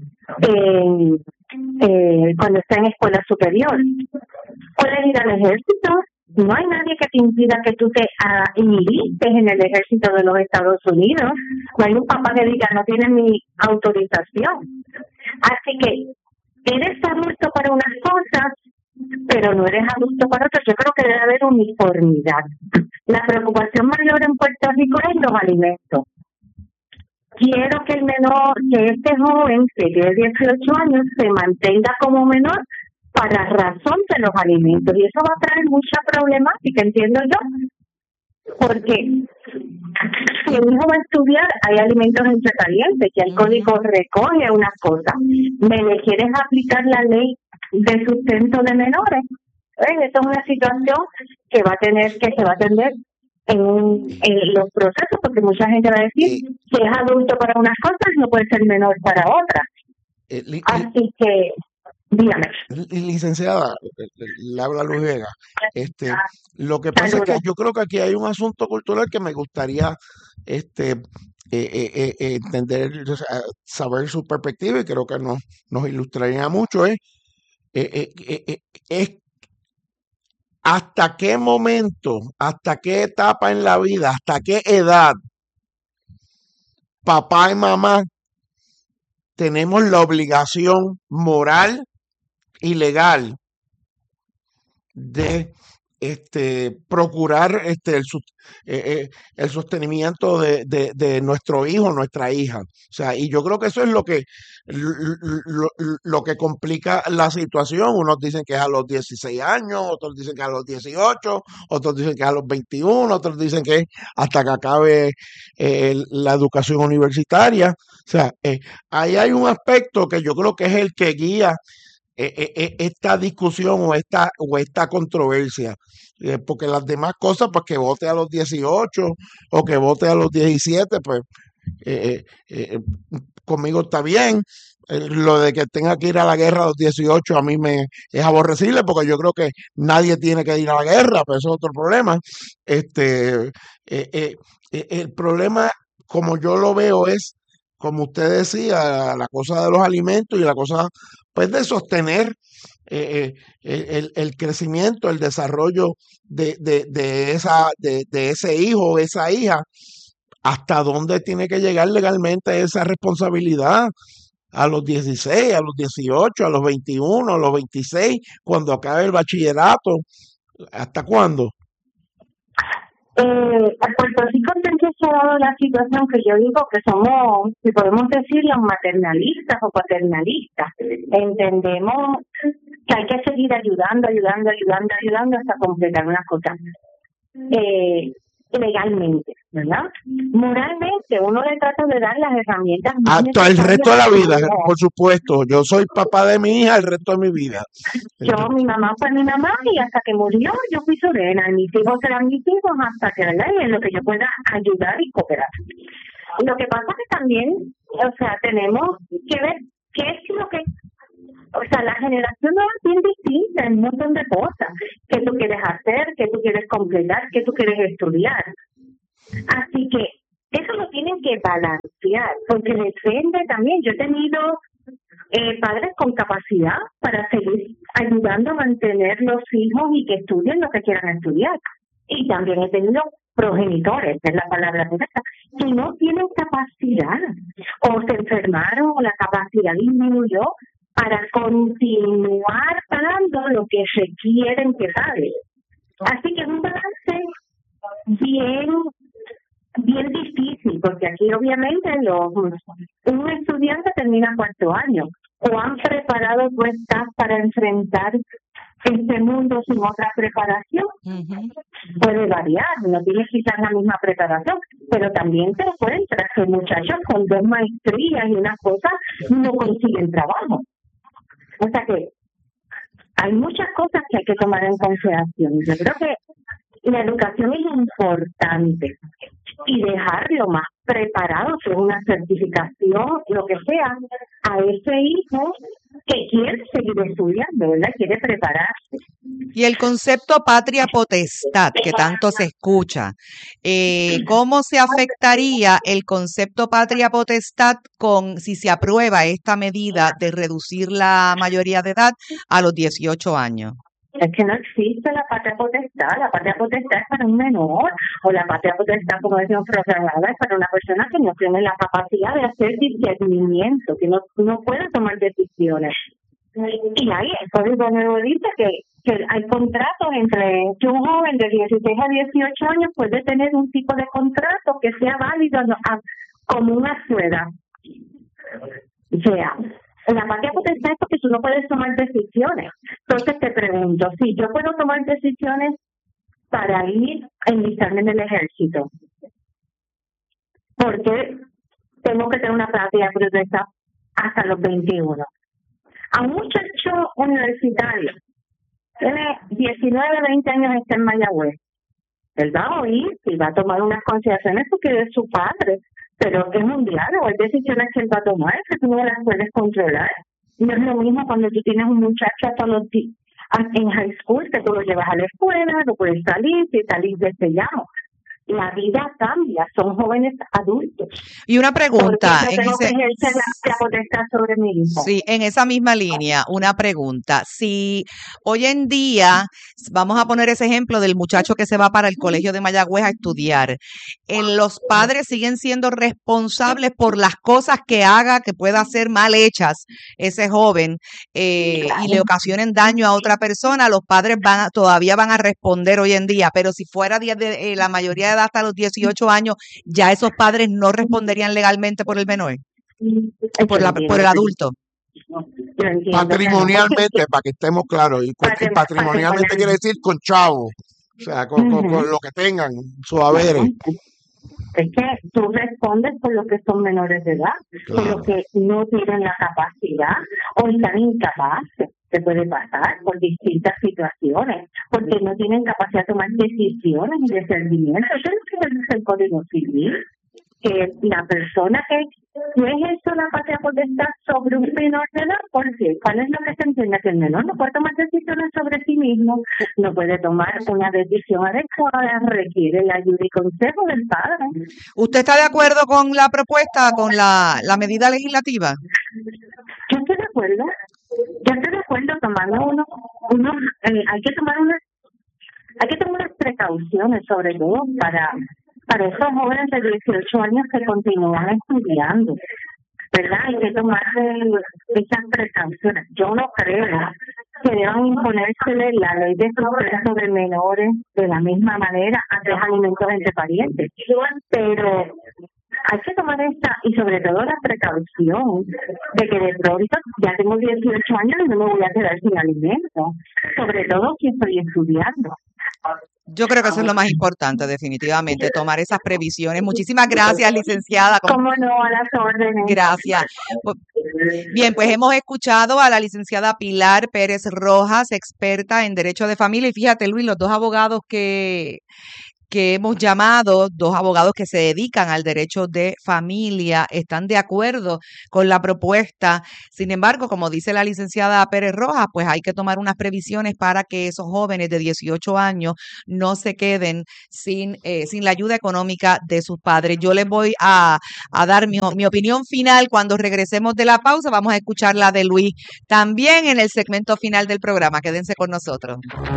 eh, eh, cuando está en escuela superior. Puedes ir al ejército. No hay nadie que te impida que tú te uh, enlistes en el ejército de los Estados Unidos. No hay un papá que diga, no tiene mi autorización. Así que eres adulto para unas cosas, pero no eres adulto para otras. Yo creo que debe haber uniformidad. La preocupación mayor en Puerto Rico es los alimentos. Quiero que el menor, que este joven que tiene dieciocho años se mantenga como menor para razón de los alimentos, y eso va a traer mucha problemática, entiendo yo, porque si el hijo va a estudiar, hay alimentos entre calientes, que el código recoge unas cosas. ¿Me le quieres aplicar la ley de sustento de menores? ¿Eh? Esta es una situación que va a tener, que se va a atender en, en los procesos, porque mucha gente va a decir que es adulto para unas cosas, no puede ser menor para otras. Eh, li, Así que dígame. Licenciada, le habla Luis Vega. Este, lo que pasa es que yo creo que aquí hay un asunto cultural que me gustaría este, eh, eh, eh, entender, o sea, saber su perspectiva, y creo que nos, nos ilustraría mucho. ¿eh? Eh, eh, eh, eh, es hasta qué momento, hasta qué etapa en la vida, hasta qué edad papá y mamá tenemos la obligación moral y legal de este procurar este el, eh, eh, el sostenimiento de, de, de nuestro hijo, nuestra hija. O sea, y yo creo que eso es lo que lo, lo que complica la situación. Unos dicen que es a los dieciséis años, otros dicen que es a los dieciocho, otros dicen que es a los veintiuno, otros dicen que es hasta que acabe eh, la educación universitaria. O sea, eh, ahí hay un aspecto que yo creo que es el que guía esta discusión o esta o esta controversia, eh, porque las demás cosas, pues que vote a los dieciocho o que vote a los diecisiete, pues eh, eh, conmigo está bien. Eh, lo de que tenga que ir a la guerra a los dieciocho a mí me es aborrecible, porque yo creo que nadie tiene que ir a la guerra, pero eso es otro problema. Este eh, eh, eh, el problema, como yo lo veo, es, como usted decía, la cosa de los alimentos y la cosa pues de sostener eh, eh, el, el crecimiento, el desarrollo de, de, de esa de, de ese hijo o esa hija. ¿Hasta dónde tiene que llegar legalmente esa responsabilidad? A los dieciséis, a los dieciocho, a los veintiuno, a los veintiséis, cuando acabe el bachillerato. ¿Hasta cuándo? Eh, a Puerto Rico tendría se ha dado la situación que yo digo que somos, si podemos decir, los maternalistas o paternalistas. Entendemos que hay que seguir ayudando, ayudando, ayudando, ayudando hasta completar una cosa. Eh, legalmente, ¿verdad? Moralmente, uno le trata de dar las herramientas más Hasta el necesarias resto de la vida, para por supuesto. Yo soy papá de mi hija el resto de mi vida. yo, mi mamá fue mi mamá y hasta que murió yo fui sobrina. Mis hijos serán mis hijos hasta que, ¿verdad? Y en lo que yo pueda ayudar y cooperar. Lo que pasa que también, o sea, tenemos que ver qué es lo que, o sea, la generación no es bien distinta en un montón de cosas que tú quieres hacer, que tú quieres completar, que tú quieres estudiar. Así que eso lo tienen que balancear, porque depende también. Yo he tenido eh, padres con capacidad para seguir ayudando a mantener los hijos y que estudien lo que quieran estudiar. Y también he tenido progenitores, es la palabra correcta, que no tienen capacidad o se enfermaron o la capacidad disminuyó para continuar pagando lo que requieren que paguen. Así que es un balance bien bien difícil, porque aquí obviamente los un estudiante termina cuarto año, o han preparado tu estás para enfrentar este mundo sin otra preparación. Uh-huh. Puede variar, no tienes quizás la misma preparación, pero también te encuentras que muchachos con dos maestrías y unas cosas no consiguen trabajo. O sea que hay muchas cosas que hay que tomar en consideración. Yo creo que la educación es importante y dejarlo más preparado, que una certificación, lo que sea, a ese hijo que quiere seguir estudiando, ¿verdad? Quiere prepararse. Y el concepto patria potestad, que tanto se escucha, eh, ¿cómo se afectaría el concepto patria potestad con si se aprueba esta medida de reducir la mayoría de edad a los dieciocho años? Es que no existe la patria potestad. La patria potestad es para un menor, o la patria potestad, como decimos, es para una persona que no tiene la capacidad de hacer discernimiento, que no, no puede tomar decisiones. Y ahí el Código Nuevo dice que, que hay contratos entre que un joven de dieciséis a dieciocho años puede tener un tipo de contrato que sea válido a, como una sueda. O sea, la patria potestad es porque tú no puedes tomar decisiones. Entonces te pregunto, si yo puedo tomar decisiones para ir a enlistarme en el ejército, ¿por qué tengo que tener una patria potestad hasta los veintiuno? A un muchacho universitario, tiene diecinueve, veinte años, está en Mayagüez, él va a oír y va a tomar unas consideraciones porque es su padre, pero es un diálogo, hay decisiones que él va a tomar que tú no las puedes controlar. No es lo mismo cuando tú tienes un muchacho hasta los di- en high school, que tú lo llevas a la escuela, no puedes salir, si salís de este llamo. La vida cambia, son jóvenes adultos. Y una pregunta. Porque yo tengo en ese, que ejercer la, la potestad sobre mi hijo. Sí, en esa misma línea, una pregunta. Si hoy en día, vamos a poner ese ejemplo del muchacho que se va para el colegio de Mayagüez a estudiar, eh, los padres siguen siendo responsables por las cosas que haga, que pueda hacer mal hechas ese joven eh, y le ocasionen daño a otra persona, los padres van a, todavía van a responder hoy en día, pero si fuera de, de, eh, la mayoría de edad hasta los dieciocho años, ya esos padres no responderían legalmente por el menor, por, la, por el adulto. Patrimonialmente, para que estemos claros, y patrimonialmente quiere decir con chavo, o sea, con, con, con lo que tengan, sus haberes. Es que tú respondes por los que son menores de edad, claro, por los que no tienen la capacidad o están incapaces. Se puede pasar por distintas situaciones, porque no tienen capacidad de tomar decisiones y discernimiento. Eso es lo que dice el Código Civil, que la persona que no ejerce la patria potestad sobre un menor de edad, ¿por qué? ¿Cuál es lo que se entiende? Que el menor no puede tomar decisiones sobre sí mismo, no puede tomar una decisión adecuada, requiere la ayuda y consejo del padre. ¿Usted está de acuerdo con la propuesta, con la, la medida legislativa? Yo estoy de acuerdo. Yo estoy de acuerdo tomando uno, uno eh, hay que tomar unas, hay que tomar unas precauciones, sobre todo para para esos jóvenes de dieciocho años que continúan estudiando, ¿verdad? Hay que tomar esas precauciones. Yo no creo que deban imponérsele la ley de frontera sobre menores de la misma manera a tres alimentos entre parientes. Pero hay que tomar esta, y sobre todo la precaución de que de pronto ya tengo dieciocho años y no me voy a quedar sin alimento, sobre todo si estoy estudiando. Yo creo que eso es lo más importante, definitivamente, tomar esas previsiones. Muchísimas gracias, licenciada. Cómo no, a las órdenes. Gracias. Bien, pues hemos escuchado a la licenciada Pilar Pérez Rojas, experta en Derecho de Familia. Y fíjate, Luis, los dos abogados que... que hemos llamado, dos abogados que se dedican al derecho de familia, están de acuerdo con la propuesta. Sin embargo, como dice la licenciada Pérez Rojas, pues hay que tomar unas previsiones para que esos jóvenes de dieciocho años no se queden sin, eh, sin la ayuda económica de sus padres. Yo les voy a, a dar mi, mi opinión final cuando regresemos de la pausa. Vamos a escuchar la de Luis también en el segmento final del programa. Quédense con nosotros.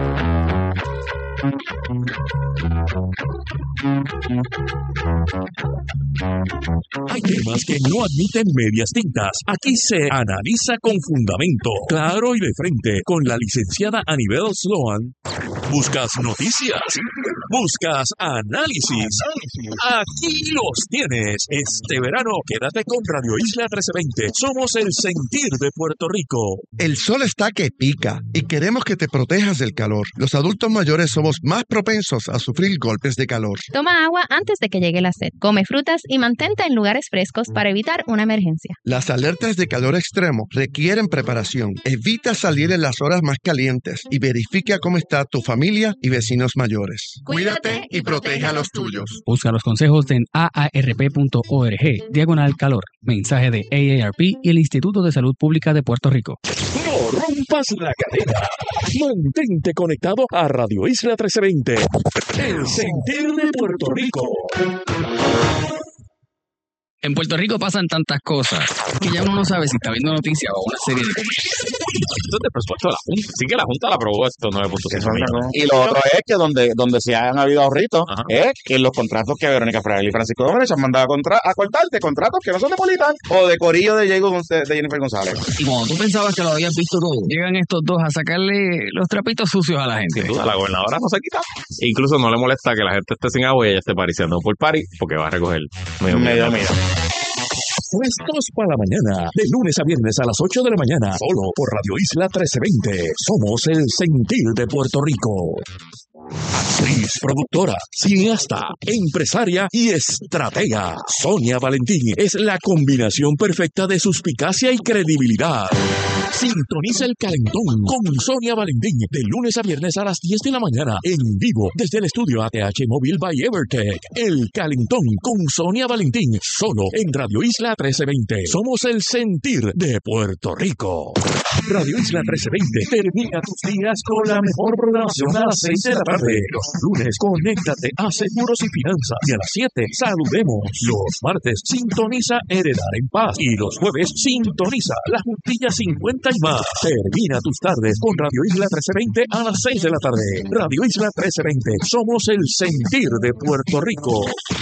Hay temas que no admiten medias tintas. Aquí se analiza con fundamento, claro y de frente, con la licenciada Anibel Sloan. ¿Buscas noticias? ¿Buscas análisis? Aquí los tienes. Este verano quédate con Radio Isla trece veinte. Somos el sentir de Puerto Rico. El sol está que pica y queremos que te protejas del calor. Los adultos mayores somos más propensos a sufrir golpes de calor. Toma agua antes de que llegue la sed. Come frutas y mantente en lugares frescos para evitar una emergencia. Las alertas de calor extremo requieren preparación. Evita salir en las horas más calientes y verifica cómo está tu familia y vecinos mayores. Cuídate y protege a los tuyos. Busca los consejos en a a r p punto org, diagonal calor. Mensaje de A A R P y el Instituto de Salud Pública de Puerto Rico. No rompas la cadena. Mantente conectado a Radio Isla trece veinte. El sentir de Puerto Rico. En Puerto Rico pasan tantas cosas que ya uno no sabe si está viendo noticias o una serie de comedia. Esto es de presupuesto de la Junta. Sí que la Junta la aprobó esto nueve punto cinco millones. Y lo otro es que donde, donde se han habido ahorritos es que los contratos que Verónica Fraile y Francisco Gómez han mandado a, contra, a cortar de contratos que no son de Politán o de corillo de, Diego, de Jennifer González. Y cuando tú pensabas que lo habías visto todo, llegan estos dos a sacarle los trapitos sucios a la gente. Sin duda, la gobernadora no se quita. E incluso no le molesta que la gente esté sin agua y ella esté pariciando por pari porque va a recoger medio medio medio. Puestos para la mañana, de lunes a viernes a las ocho de la mañana, solo por Radio Isla trece veinte. Somos el sentir de Puerto Rico. Actriz, productora, cineasta, empresaria y estratega. Sonia Valentín es la combinación perfecta de suspicacia y credibilidad. Sintoniza el Calentón con Sonia Valentín de lunes a viernes a las diez de la mañana en vivo desde el estudio A T H Móvil by Evertech. El Calentón con Sonia Valentín solo en Radio Isla trece veinte. Somos el sentir de Puerto Rico. Radio Isla trece veinte termina tus días con la mejor programación a las seis de la tarde. Los lunes, conéctate a Seguros y Finanzas. Y a las siete, saludemos. Los martes, sintoniza Heredar en Paz. Y los jueves, sintoniza La Juntilla cincuenta y más. Termina tus tardes con Radio Isla trece veinte a las seis de la tarde. Radio Isla trece veinte. Somos el sentir de Puerto Rico.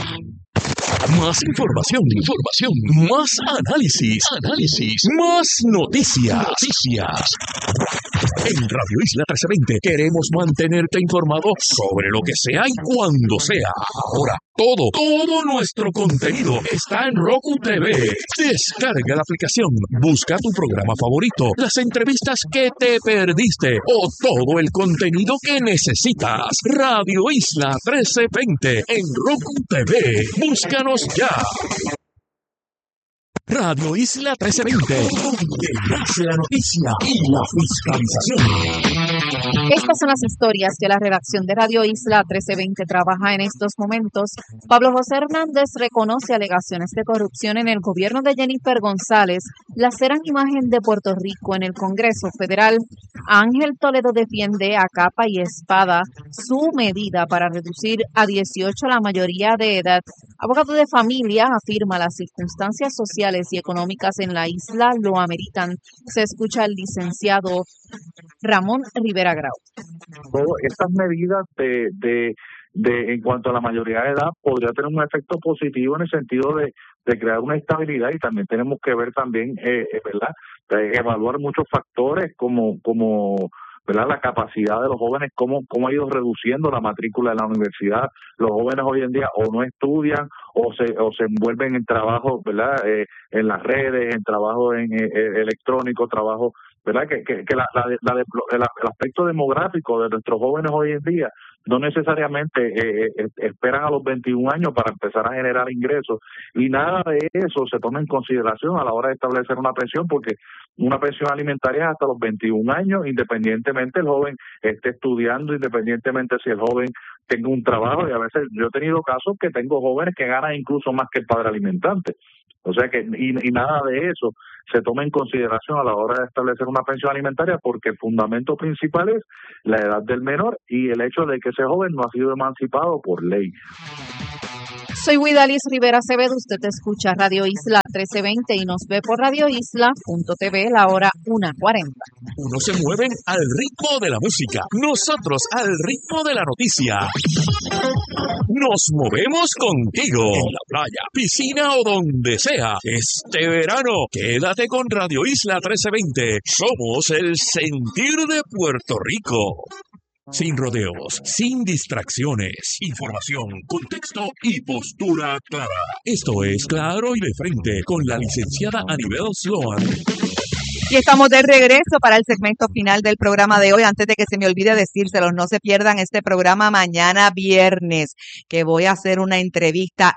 Más información, información, más análisis, análisis, más noticias, noticias. En Radio Isla trece veinte queremos mantenerte informado sobre lo que sea y cuando sea. Ahora, todo, todo nuestro contenido está en Roku T V. Descarga la aplicación, busca tu programa favorito, las entrevistas que te perdiste o todo el contenido que necesitas. Radio Isla trece veinte en Roku T V. Búscanos ya. Radio Isla trece veinte, donde nace la noticia y la fiscalización. Estas son las historias que la redacción de Radio Isla trece veinte trabaja en estos momentos. Pablo José Hernández reconoce alegaciones de corrupción en el gobierno de Jennifer González, laceran imagen de Puerto Rico en el Congreso Federal. Ángel Toledo defiende a capa y espada su medida para reducir a dieciocho la mayoría de edad. Abogado de familia afirma las circunstancias sociales y económicas en la isla lo ameritan. Se escucha al licenciado Ramón Rivera Grau. Estas medidas de, de, de en cuanto a la mayoría de edad podría tener un efecto positivo en el sentido de de crear una estabilidad, y también tenemos que ver también, eh, ¿verdad?, eh, evaluar muchos factores como como ¿verdad?, la capacidad de los jóvenes, cómo cómo ha ido reduciendo la matrícula en la universidad. Los jóvenes hoy en día o no estudian o se o se envuelven en trabajo, ¿verdad?, eh, en las redes, en trabajo en eh, electrónico, trabajo, ¿verdad?, que que, que la, la, la, la, el aspecto demográfico de nuestros jóvenes hoy en día no necesariamente eh, eh, esperan a los veintiún años para empezar a generar ingresos, y nada de eso se toma en consideración a la hora de establecer una pensión, porque una pensión alimentaria es hasta los veintiún años, independientemente el joven esté estudiando, independientemente si el joven tenga un trabajo, y a veces yo he tenido casos que tengo jóvenes que ganan incluso más que el padre alimentante. O sea que, y, y nada de eso se toma en consideración a la hora de establecer una pensión alimentaria, porque el fundamento principal es la edad del menor y el hecho de que ese joven no ha sido emancipado por ley. Soy Guidalis Rivera Acevedo, usted te escucha Radio Isla trece veinte y nos ve por radio isla punto t v, la hora una cuarenta. Unos se mueven al ritmo de la música, nosotros al ritmo de la noticia. Nos movemos contigo, en la playa, piscina o donde sea. Este verano, quédate con Radio Isla trece veinte. Somos el sentir de Puerto Rico. Sin rodeos, sin distracciones, información, contexto y postura clara. Esto es Claro y de Frente con la licenciada Anibel Sloan. Y estamos de regreso para el segmento final del programa de hoy. Antes de que se me olvide decírselos, no se pierdan este programa mañana viernes, que voy a hacer una entrevista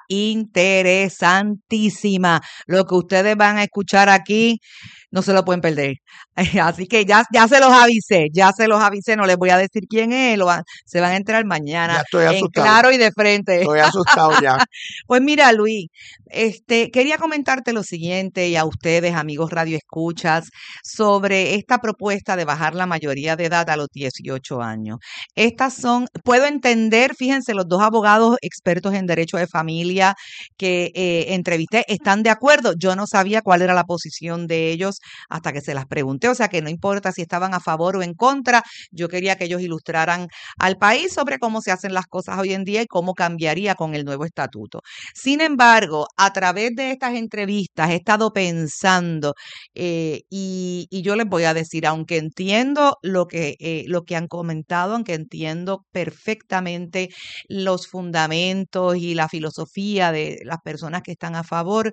interesantísima. Lo que ustedes van a escuchar aquí no se lo pueden perder. Así que ya, ya se los avisé, ya se los avisé, no les voy a decir quién es, lo van, se van a enterar mañana. Ya estoy asustado. En Claro y de Frente. Estoy asustado ya. Pues mira, Luis, este, quería comentarte lo siguiente, y a ustedes, amigos radioescuchas, sobre esta propuesta de bajar la mayoría de edad a los dieciocho años. Estas son, puedo entender, fíjense, los dos abogados expertos en derecho de familia que eh, entrevisté están de acuerdo. Yo no sabía cuál era la posición de ellos hasta que se las pregunté, o sea que no importa si estaban a favor o en contra, yo quería que ellos ilustraran al país sobre cómo se hacen las cosas hoy en día y cómo cambiaría con el nuevo estatuto. Sin embargo, a través de estas entrevistas he estado pensando eh, y, y yo les voy a decir, aunque entiendo lo que, eh, lo que han comentado, aunque entiendo perfectamente los fundamentos y la filosofía de las personas que están a favor,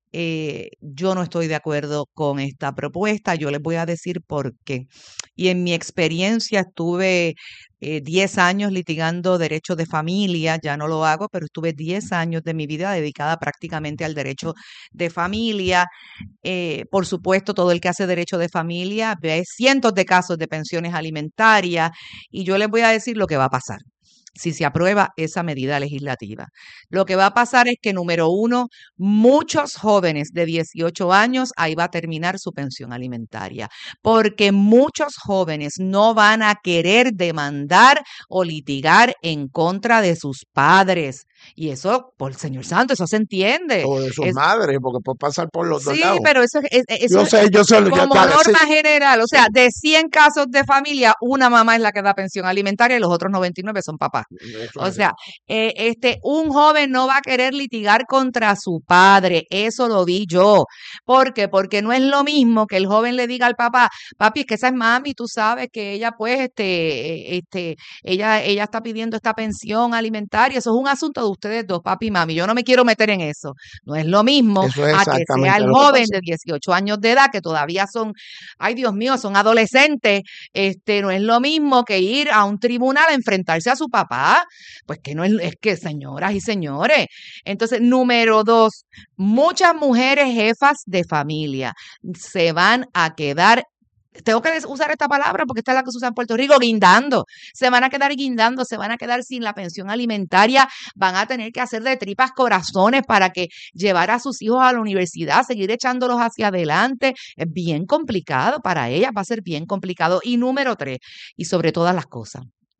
eh, yo no estoy de acuerdo con esta propuesta. Yo les voy a decir por qué. Y en mi experiencia estuve eh, diez años litigando derecho de familia, ya no lo hago, pero estuve diez años de mi vida dedicada prácticamente al derecho de familia. Eh, por supuesto, todo el que hace derecho de familia ve cientos de casos de pensiones alimentarias, y yo les voy a decir lo que va a pasar si se aprueba esa medida legislativa. Lo que va a pasar es que, número uno, muchos jóvenes de dieciocho años, ahí va a terminar su pensión alimentaria, porque muchos jóvenes no van a querer demandar o litigar en contra de sus padres. Y eso, por el Señor Santo, eso se entiende. O de sus es, madres, porque puede pasar por los dos sí, lados. Sí, pero eso es eso yo sé, yo sé, como yo norma sí. general. O sea, de cien casos de familia, una mamá es la que da pensión alimentaria y los otros noventa y nueve son papás. Eso o sea, eh, este, un joven no va a querer litigar contra su padre. Eso lo vi yo. ¿Por qué? Porque no es lo mismo que el joven le diga al papá, papi, es que esa es mami, tú sabes que ella, pues, este, este, ella, ella está pidiendo esta pensión alimentaria. Eso es un asunto de ustedes dos, papi y mami. Yo no me quiero meter en eso. No es lo mismo es a que sea el joven de dieciocho años de edad, que todavía son, ay Dios mío, son adolescentes. Este, no es lo mismo que ir a un tribunal a enfrentarse a su papá. Pues que no es, es que, señoras y señores. Entonces, número dos, muchas mujeres jefas de familia se van a quedar, tengo que usar esta palabra porque esta es la que se usa en Puerto Rico, guindando. Se van a quedar guindando, se van a quedar sin la pensión alimentaria, van a tener que hacer de tripas corazones para que llevar a sus hijos a la universidad, seguir echándolos hacia adelante. Es bien complicado para ellas, va a ser bien complicado. Y número tres, y sobre todas las cosas,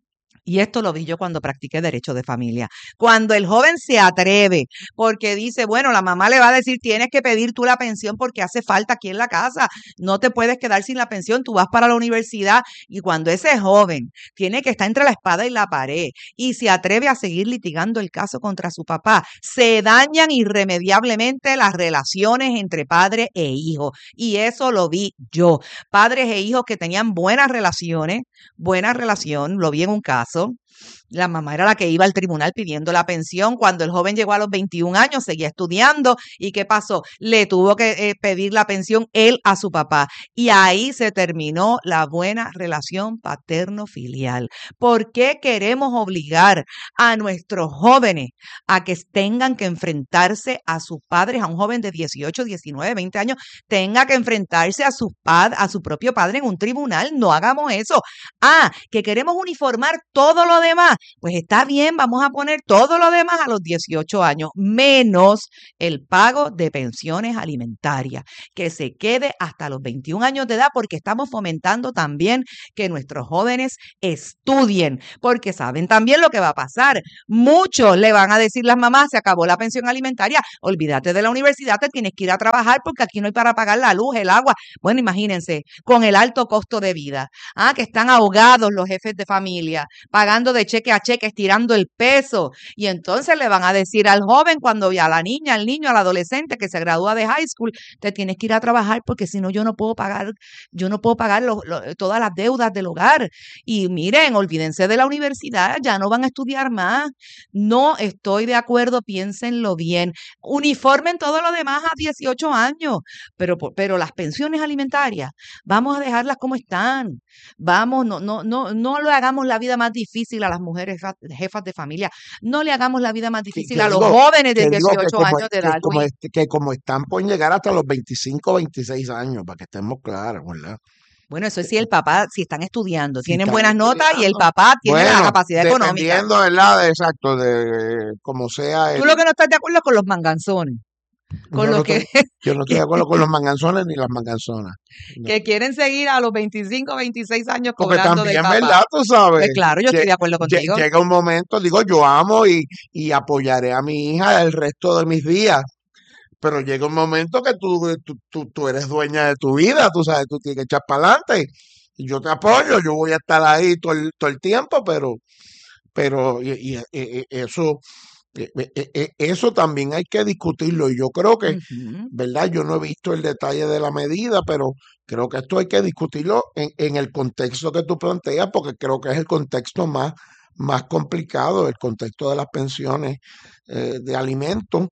Y esto lo vi yo cuando practiqué derecho de familia. Cuando el joven se atreve, porque dice, bueno, la mamá le va a decir, tienes que pedir tú la pensión porque hace falta aquí en la casa, no te puedes quedar sin la pensión, tú vas para la universidad. Y cuando ese joven tiene que estar entre la espada y la pared y se atreve a seguir litigando el caso contra su papá, se dañan irremediablemente las relaciones entre padre e hijo. Y eso lo vi yo. Padres e hijos que tenían buenas relaciones, buena relación, lo vi en un caso. La mamá era la que iba al tribunal pidiendo la pensión. Cuando el joven llegó a los veintiún años, seguía estudiando. ¿Y qué pasó? Le tuvo que eh, pedir la pensión él a su papá. Y ahí se terminó la buena relación paterno-filial. ¿Por qué queremos obligar a nuestros jóvenes a que tengan que enfrentarse a sus padres? A un joven de dieciocho, diecinueve, veinte años, tenga que enfrentarse a su, pad, a su propio padre en un tribunal. No hagamos eso. Ah, que queremos uniformar todo lo demás. Pues está bien, vamos a poner todo lo demás a los dieciocho años, menos el pago de pensiones alimentarias, que se quede hasta los veintiún años de edad, porque estamos fomentando también que nuestros jóvenes estudien, porque saben también lo que va a pasar. Muchos le van a decir las mamás, se acabó la pensión alimentaria, olvídate de la universidad, te tienes que ir a trabajar porque aquí no hay para pagar la luz, el agua. Bueno, imagínense, con el alto costo de vida, ah, que están ahogados los jefes de familia, pagando de cheque a cheque, estirando el peso, y entonces le van a decir al joven, cuando a la niña, al niño, al adolescente que se gradúa de high school, te tienes que ir a trabajar porque si no yo no puedo pagar, yo no puedo pagar lo, lo, todas las deudas del hogar. Y miren, olvídense de la universidad, ya no van a estudiar más. No estoy de acuerdo, piénsenlo bien. Uniformen todo lo demás a dieciocho años, pero, pero las pensiones alimentarias, vamos a dejarlas como están. Vamos, no, no, no, no le hagamos la vida más difícil a las mujeres jefas de familia, no le hagamos la vida más difícil que a los digo, jóvenes de que digo que dieciocho como, años de edad. que como, est- que como están, pueden llegar hasta los veinticinco, veintiséis años, para que estemos claros, ¿verdad? Bueno, eso es si el papá, si están estudiando, Si tienen están buenas notas y el estudiando. papá tiene la Bueno, capacidad económica. dependiendo, ¿verdad? De- exacto, de como sea. Tú el- lo que no estás de acuerdo es con los manganzones, con yo, los no que, estoy, yo no estoy que, de acuerdo con los manganzones ni las manganzonas. No. que quieren seguir a los veinticinco, veintiséis años Porque cobrando del también, papá. ¿verdad? Tú sabes, Pues claro, yo estoy lle- de acuerdo lle- contigo. llega un momento, digo, yo amo y, y apoyaré a mi hija el resto de mis días, pero llega un momento que tú, tú, tú, tú eres dueña de tu vida, tú sabes, tú tienes que echar para adelante. Y yo te apoyo, yo voy a estar ahí todo el, todo el tiempo, pero, pero y, y- y- y eso, e- e- e- eso también hay que discutirlo. Y yo creo que, Ujú. ¿verdad? Yo no he visto el detalle de la medida, pero creo que esto hay que discutirlo en, en el contexto que tú planteas, porque creo que es el contexto más, más complicado, el contexto de las pensiones eh, de alimentos.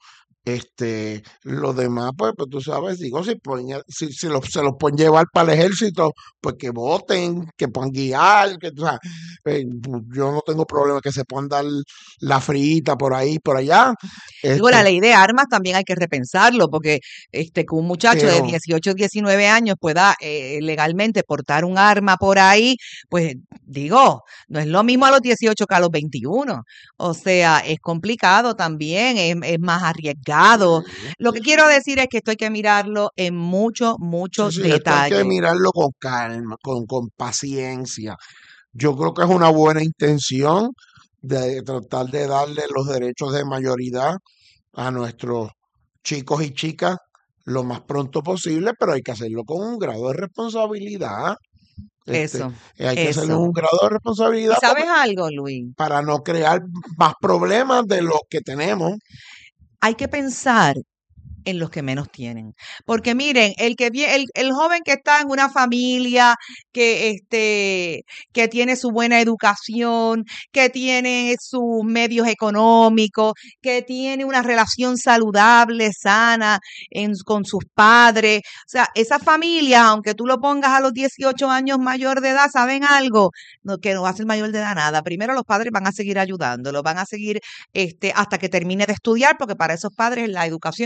Este, lo demás, pues, pues tú sabes, digo, si, pueden- si, si los- se los pueden llevar para el ejército, pues que voten, que puedan guiar, que, o sea, eh, pues, yo no tengo problema que se puedan dar la frita por ahí, por allá. Digo, la Este, ley de armas también hay que repensarlo, porque este, que un muchacho de pero dieciocho, diecinueve años pueda eh, legalmente portar un arma por ahí, pues digo, no es lo mismo a los dieciocho que a los veintiuno. O sea, es complicado también, es, es más arriesgado. Lo que quiero decir es que esto hay que mirarlo en muchos, sí, muchos sí, esto hay que detalles. mirarlo con calma, con, con paciencia. Yo creo que es una buena intención de tratar de darle los derechos de mayoría a nuestros chicos y chicas lo más pronto posible, pero hay que hacerlo con un grado de responsabilidad. Este, Eso, eh, hay que hacerlo con eso. un grado de ¿Y responsabilidad sabes porque- algo, Luis? para no crear más problemas de los que tenemos. Hay que pensar en los que menos tienen. Porque miren, el que vie- el, el joven que está en una familia que este que tiene su buena educación, que tiene sus medios económicos, que tiene una relación saludable, sana en- con sus padres, o sea, esa familia, aunque tú lo pongas a los dieciocho años mayor de edad, ¿saben algo? No, que no va a ser mayor de edad nada. Primero los padres van a seguir ayudándolo, van a seguir este hasta que termine de estudiar, porque para esos padres la educación es una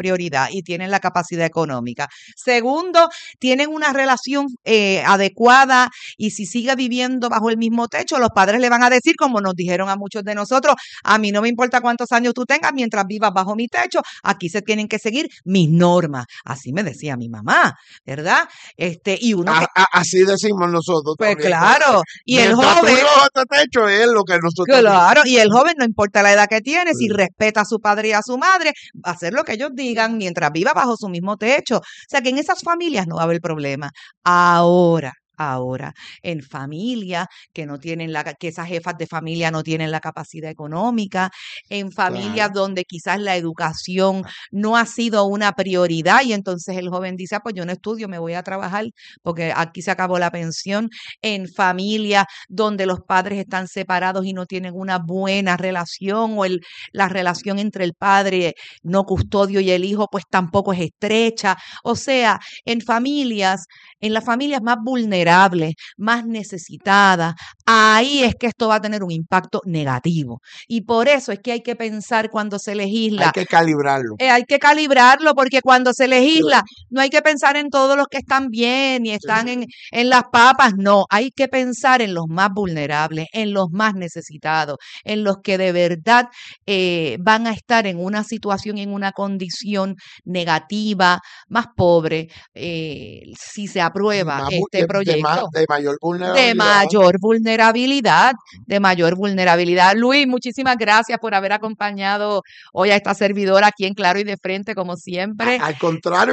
prioridad y tienen la capacidad económica. Segundo, tienen una relación eh, adecuada y si sigue viviendo bajo el mismo techo, los padres le van a decir, como nos dijeron a muchos de nosotros, a mí no me importa cuántos años tú tengas mientras vivas bajo mi techo, aquí se tienen que seguir mis normas. Así me decía mi mamá, ¿verdad? Este, y uno A- que- a- así decimos nosotros. pues también. claro, y el Mientras tú joven, vivas bajo este techo es lo que nosotros claro, y el joven no importa la edad que tiene, si Sí. respeta a su padre y a su madre, va a hacer lo que ellos digan mientras viva bajo su mismo techo. O sea que en esas familias no va a haber problema. Ahora, ahora, en familias que no tienen la, que esas jefas de familia no tienen la capacidad económica, en familias Claro. donde quizás la educación no ha sido una prioridad y entonces el joven dice, ah, pues yo no estudio, me voy a trabajar porque aquí se acabó la pensión, en familias donde los padres están separados y no tienen una buena relación o el, la relación entre el padre no custodio y el hijo pues tampoco es estrecha. O sea, en familias, en las familias más vulnerables, más necesitadas, ahí es que esto va a tener un impacto negativo. Y por eso es que hay que pensar cuando se legisla. Hay que calibrarlo. Eh, hay que calibrarlo porque cuando se legisla no hay que pensar en todos los que están bien y están en, en las papas, no, hay que pensar en los más vulnerables, en los más necesitados, en los que de verdad eh, van a estar en una situación, en una condición negativa, más pobre, eh, si se aprueba Más bu- este de, de proyecto. ma- de mayor De vulnerabilidad. mayor vulnerabilidad, de mayor vulnerabilidad. Luis, muchísimas gracias por haber acompañado hoy a esta servidora aquí en Claro y de Frente, como siempre. Al contrario,